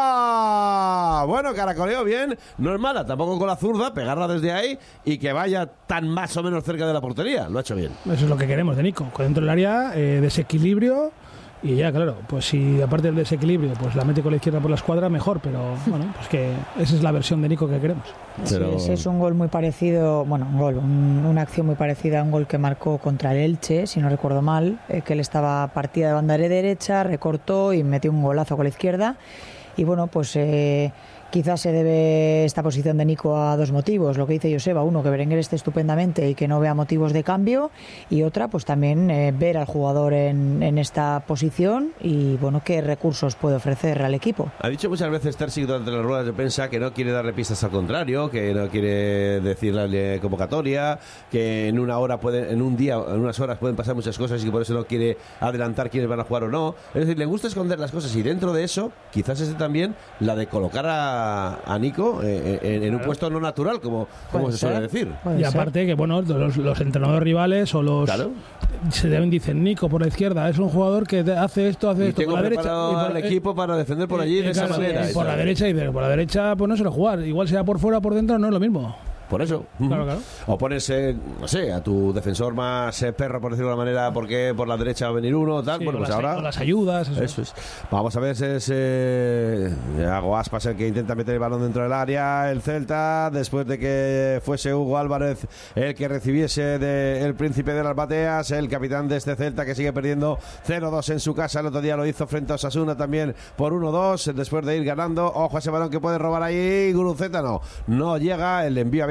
arriba. Bueno, caracoleó bien. No es mala, tampoco con la zurda, pegarla desde ahí y que vaya tan más o menos cerca de la portería. Lo ha hecho bien. Eso es lo que queremos de Nico, dentro del área, eh, desequilibrio. Y ya, claro, pues si aparte del desequilibrio, pues la mete con la izquierda por la escuadra, mejor, pero bueno, pues que esa es la versión de Nico que queremos. Pero... Sí, ese es un gol muy parecido, bueno, un gol, un, una acción muy parecida a un gol que marcó contra el Elche, si no recuerdo mal, eh, que él estaba partida de banda derecha, recortó y metió un golazo con la izquierda. Y bueno, pues eh, quizás se debe esta posición de Nico a dos motivos. Lo que dice Joseba, uno, que Berenguer esté estupendamente y que no vea motivos de cambio, y otra, pues también eh, ver al jugador en, en esta posición y bueno, qué recursos puede ofrecer al equipo. Ha dicho muchas veces Terzic durante las ruedas de prensa que no quiere darle pistas al contrario, que no quiere decirle convocatoria, que en una hora pueden, en un día, en unas horas pueden pasar muchas cosas y que por eso no quiere adelantar quiénes van a jugar o no. Es decir, le gusta esconder las cosas, y dentro de eso quizás esté también la de colocar a, a Nico eh, en, en un puesto no natural, como, como se suele decir. Puede Y ser. aparte que, bueno, los, los entrenadores rivales o los... Claro. Se deben, dicen, Nico por la izquierda es un jugador que hace esto, hace Y esto tengo por la derecha. preparado y por- al eh, equipo para defender por allí eh, de esa claro, manera. y por la Eso. derecha, y de- por la derecha, pues no se lo jugar. Igual sea por fuera o por dentro, no es lo mismo. Por eso. Claro, claro. O pones, eh, no sé, a tu defensor más eh, perro, por decirlo de alguna manera, porque por la derecha va a venir uno, tal. Sí, bueno, o pues las, ahora... o las ayudas. Eso. Eso es. Vamos a ver si es eh, Hago Aspas el que intenta meter el balón dentro del área. El Celta, después de que fuese Hugo Álvarez el que recibiese del Príncipe de las Bateas, el capitán de este Celta, que sigue perdiendo cero dos en su casa. El otro día lo hizo frente a Osasuna también por uno dos, después de ir ganando. Ojo a ese balón que puede robar ahí Guruceta. No, no llega. El envío había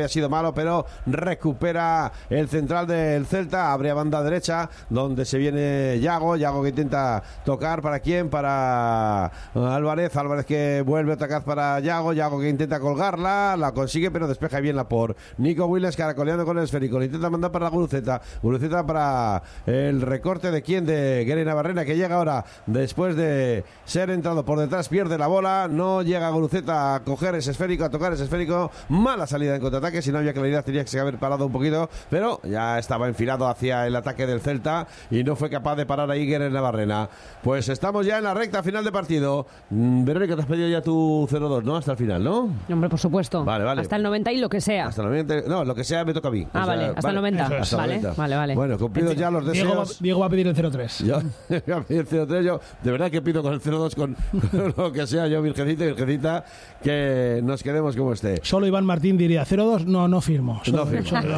había sido malo, pero recupera el central del Celta, abre a banda derecha, donde se viene Yago, Yago que intenta tocar, ¿para quién? Para Álvarez, Álvarez que vuelve a atacar para Yago, Yago que intenta colgarla, la consigue, pero despeja bien la por Nico Williams, caracoleando con el esférico, le intenta mandar para la Guruceta, Guruceta para el recorte de quién, de Guerre Navarrena, que llega ahora después de ser entrado por detrás, pierde la bola, no llega Guruceta a coger ese esférico, a tocar ese esférico, mala salida en contraataque, si no había claridad tenía que haber parado un poquito, pero ya estaba enfilado hacia el ataque del Celta y no fue capaz de parar ahí Guerre Navarrena. Pues estamos ya en la recta final de partido. mm, Verónica, te has pedido ya tu cero dos, ¿no? Hasta el final, ¿no? Hombre, por supuesto. Vale, vale. Hasta el noventa y lo que sea. Hasta el noventa, no, lo que sea me toca a mí. Ah, O sea, vale, hasta el noventa. Hasta el Vale, noventa. vale, vale. Bueno, cumplidos ya los Diego va, deseos. Diego va a pedir el cero tres. Yo voy a pedir el cero tres, yo de verdad que pido con el cero dos con, con lo que sea, yo Virgencita, Virgencita, que nos quedemos como esté. Solo Iván Martín diría cero dos, no, no firmo. Solo, No firmo. solo-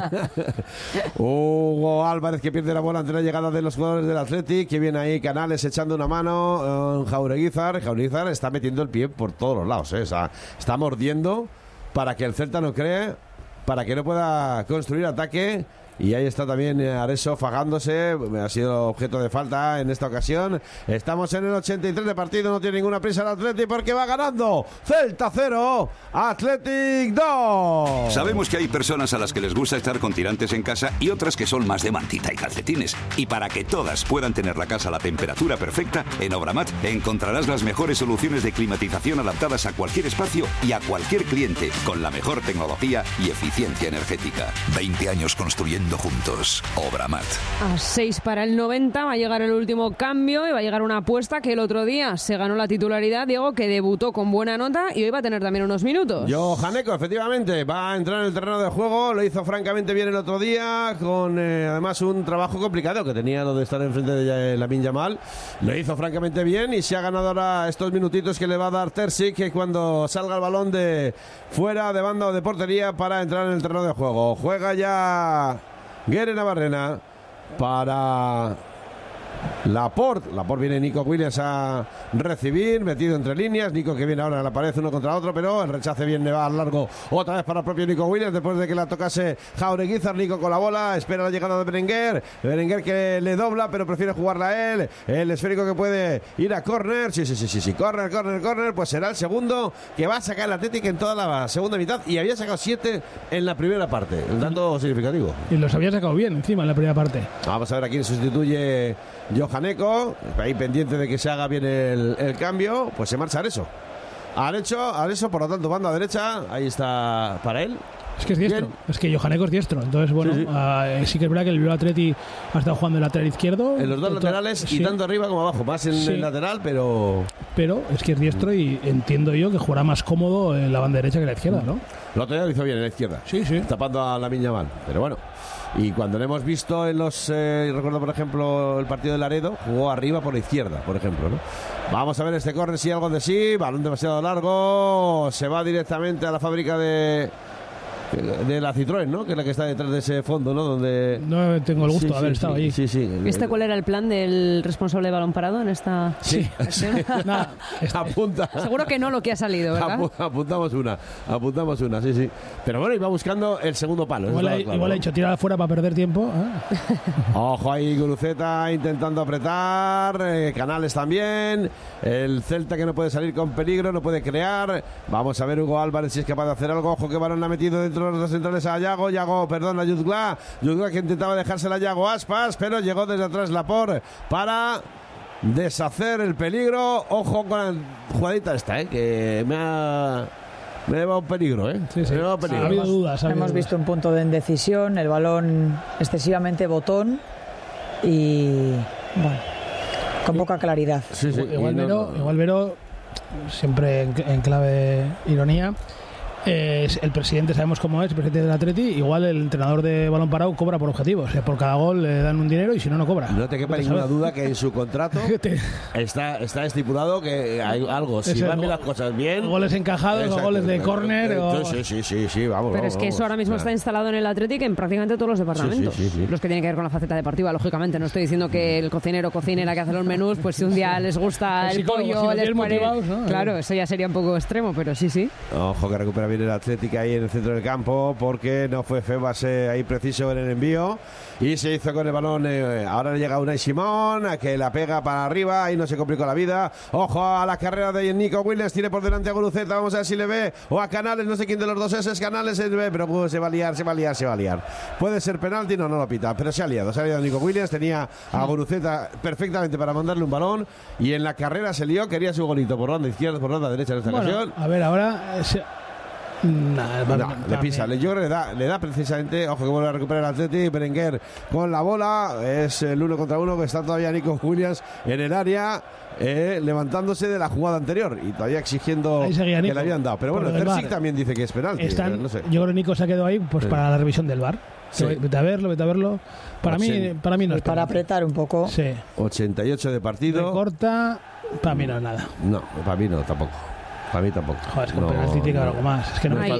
Hugo Álvarez que pierde la bola ante la llegada de los jugadores del Athletic, que viene ahí Canales echando una mano, eh, Jaureguizar, Jaureguizar está metiendo el pie por todos los lados, eh, o sea, está mordiendo para que el Celta no cree, para que no pueda construir ataque. Y ahí está también Areso fagándose, ha sido objeto de falta en esta ocasión. Estamos en el ochenta y tres de partido, no tiene ninguna prisa el Athletic porque va ganando. Celta cero, Athletic dos. Sabemos que hay personas a las que les gusta estar con tirantes en casa y otras que son más de mantita y calcetines. Y para que todas puedan tener la casa a la temperatura perfecta, en Obramat encontrarás las mejores soluciones de climatización adaptadas a cualquier espacio y a cualquier cliente, con la mejor tecnología y eficiencia energética. veinte años construyendo juntos. Obramat. A seis para el noventa va a llegar el último cambio y va a llegar una apuesta que el otro día se ganó la titularidad, Diego, que debutó con buena nota y hoy va a tener también unos minutos. Yo, Janeco, efectivamente, va a entrar en el terreno de juego, lo hizo francamente bien el otro día, con eh, además un trabajo complicado que tenía lo de estar enfrente de Lamine Yamal, lo hizo francamente bien y se ha ganado ahora estos minutitos que le va a dar Terzic, que cuando salga el balón de fuera de banda o de portería para entrar en el terreno de juego. Juega ya Guerre Navarrena para Laporte. Laporte viene Nico Williams a recibir, metido entre líneas. Nico que viene ahora a la pared uno contra otro, pero el rechace viene va al largo otra vez para el propio Nico Williams después de que la tocase Jaureguizar. Nico con la bola, espera la llegada de Berenguer. Berenguer que le dobla, pero prefiere jugarla a él. El esférico que puede ir a córner. Sí, sí, sí, sí, sí. Córner, córner, córner. Pues será el segundo que va a sacar el Atlético en toda la segunda mitad y había sacado siete en la primera parte. Un dato significativo. Y los había sacado bien encima en la primera parte. Vamos a ver a quién sustituye Johaneco, ahí pendiente de que se haga bien el, el cambio, pues se marcha Areso. Areso, Areso, por lo tanto, banda derecha, ahí está para él. Es que es diestro, Bien. es que Johaneco es diestro. Entonces, bueno, Sí, sí, sí. uh, sí que es verdad que el Bilbao Athletic ha estado jugando el lateral izquierdo. En los dos Todo- laterales y sí, tanto arriba como abajo, más en Sí. el lateral, pero Pero es que es diestro y entiendo yo que jugará más cómodo en la banda derecha que la izquierda, ¿no? el otro día lo hizo bien en la izquierda. Sí, sí. Tapando a Lamine Yamal, pero bueno. Y cuando lo hemos visto en los, eh, recuerdo por ejemplo el partido de Laredo, jugó arriba por la izquierda, por ejemplo, ¿no? Vamos a ver este córner, si algo de sí, balón demasiado largo, se va directamente a la fábrica de de la Citroën, ¿no? Que es la que está detrás de ese fondo, ¿no? Donde No tengo el gusto Sí, de haber sí, estado sí, allí. Sí, sí. ¿Viste cuál era el plan del responsable de balón parado en esta Sí. acción? Nada, este- Apunta. Seguro que no lo que ha salido, ¿verdad? Apu- apuntamos una, apuntamos una, sí, sí. Pero bueno, iba buscando el segundo palo. eso igual, ha, estaba claro, igual ha ¿no? dicho tirar afuera para perder tiempo. ¿eh? Ojo ahí, Guruceta intentando apretar. eh, Canales también. El Celta que no puede salir con peligro, no puede crear. Vamos a ver Hugo Álvarez si es capaz de hacer algo. Ojo que balón ha metido dentro de los dos centrales a Yago. Yago, perdón, a Yuzgla. Yuzgla que intentaba dejársela a Yago Aspas, pero llegó desde atrás Laporte para deshacer el peligro. Ojo con la jugadita esta, ¿eh? Que me ha. Me ha llevado un peligro, ¿eh? Sí, sí. Me ha llevado Ha peligro. habido dudas. ha habido Hemos dudas. visto un punto de indecisión, el balón excesivamente botón y bueno, con poca claridad. Sí, sí. Igual Y no- Vero, igual Vero, siempre en, en clave ironía, eh, es el presidente, sabemos cómo es, el presidente del Atleti, igual el entrenador de balón parado cobra por objetivo. O sea, por cada gol le dan un dinero y si no, no cobra. No te quepa Vete a ninguna saber. duda que en su contrato Te- está, está estipulado que hay algo. Si Ese van bien go- las cosas bien. goles encajados o Exacto. goles de córner o- Sí, sí, sí, sí, vamos. Pero vamos, es que eso vamos. ahora mismo está instalado en el Athletic en prácticamente todos los departamentos. Sí, sí, sí, sí. Los que tienen que ver con la faceta deportiva, lógicamente. No estoy diciendo que el cocinero o cocinera que hace los menús, pues si un día les gusta El el psicólogo, si pollo, los les tienes pone... motivados, ¿no? Claro, eso ya sería un poco extremo, pero sí, sí. Ojo que recupera bien bien el Atlético ahí en el centro del campo, porque no fue Febas eh, ahí preciso en el envío y se hizo con el balón. Eh, ahora le llega Unai Simón, a que la pega para arriba, ahí no se complicó la vida. Ojo a la carrera de Nico Williams, tiene por delante a Guruceta, vamos a ver si le ve, o a Canales, no sé quién de los dos es, es Canales, se ve, pero uh, se va a liar, se va a liar, se va a liar. Puede ser penalti, no, no lo pita, pero se ha liado, se ha liado Nico Williams, tenía a Guruceta perfectamente para mandarle un balón y en la carrera se lió, quería su golito por ronda izquierda, por ronda derecha en esta bueno, ocasión. A ver, ahora... Eh, se... Nah, no, no, le pisa, le, yo creo que le da, le da precisamente, ojo que vuelve a recuperar el Atleti, Berenguer con la bola, es el uno contra uno, que está todavía Nico Williams en el área, eh, levantándose de la jugada anterior y todavía exigiendo que le habían dado, pero bueno, Terzic también dice que es penalti. Están, no sé. Yo creo que Nico se ha quedado ahí pues sí. para la revisión del V A R. Sí. Vete a verlo, vete a verlo. Para mí, para mí no es para apretar un poco. Sí. ochenta y ocho de partido. Corta, para mí no es nada. No, para mí no, tampoco. Para mí tampoco. Joder, es que un no, penalti tiene no. algo más. Es que no hay,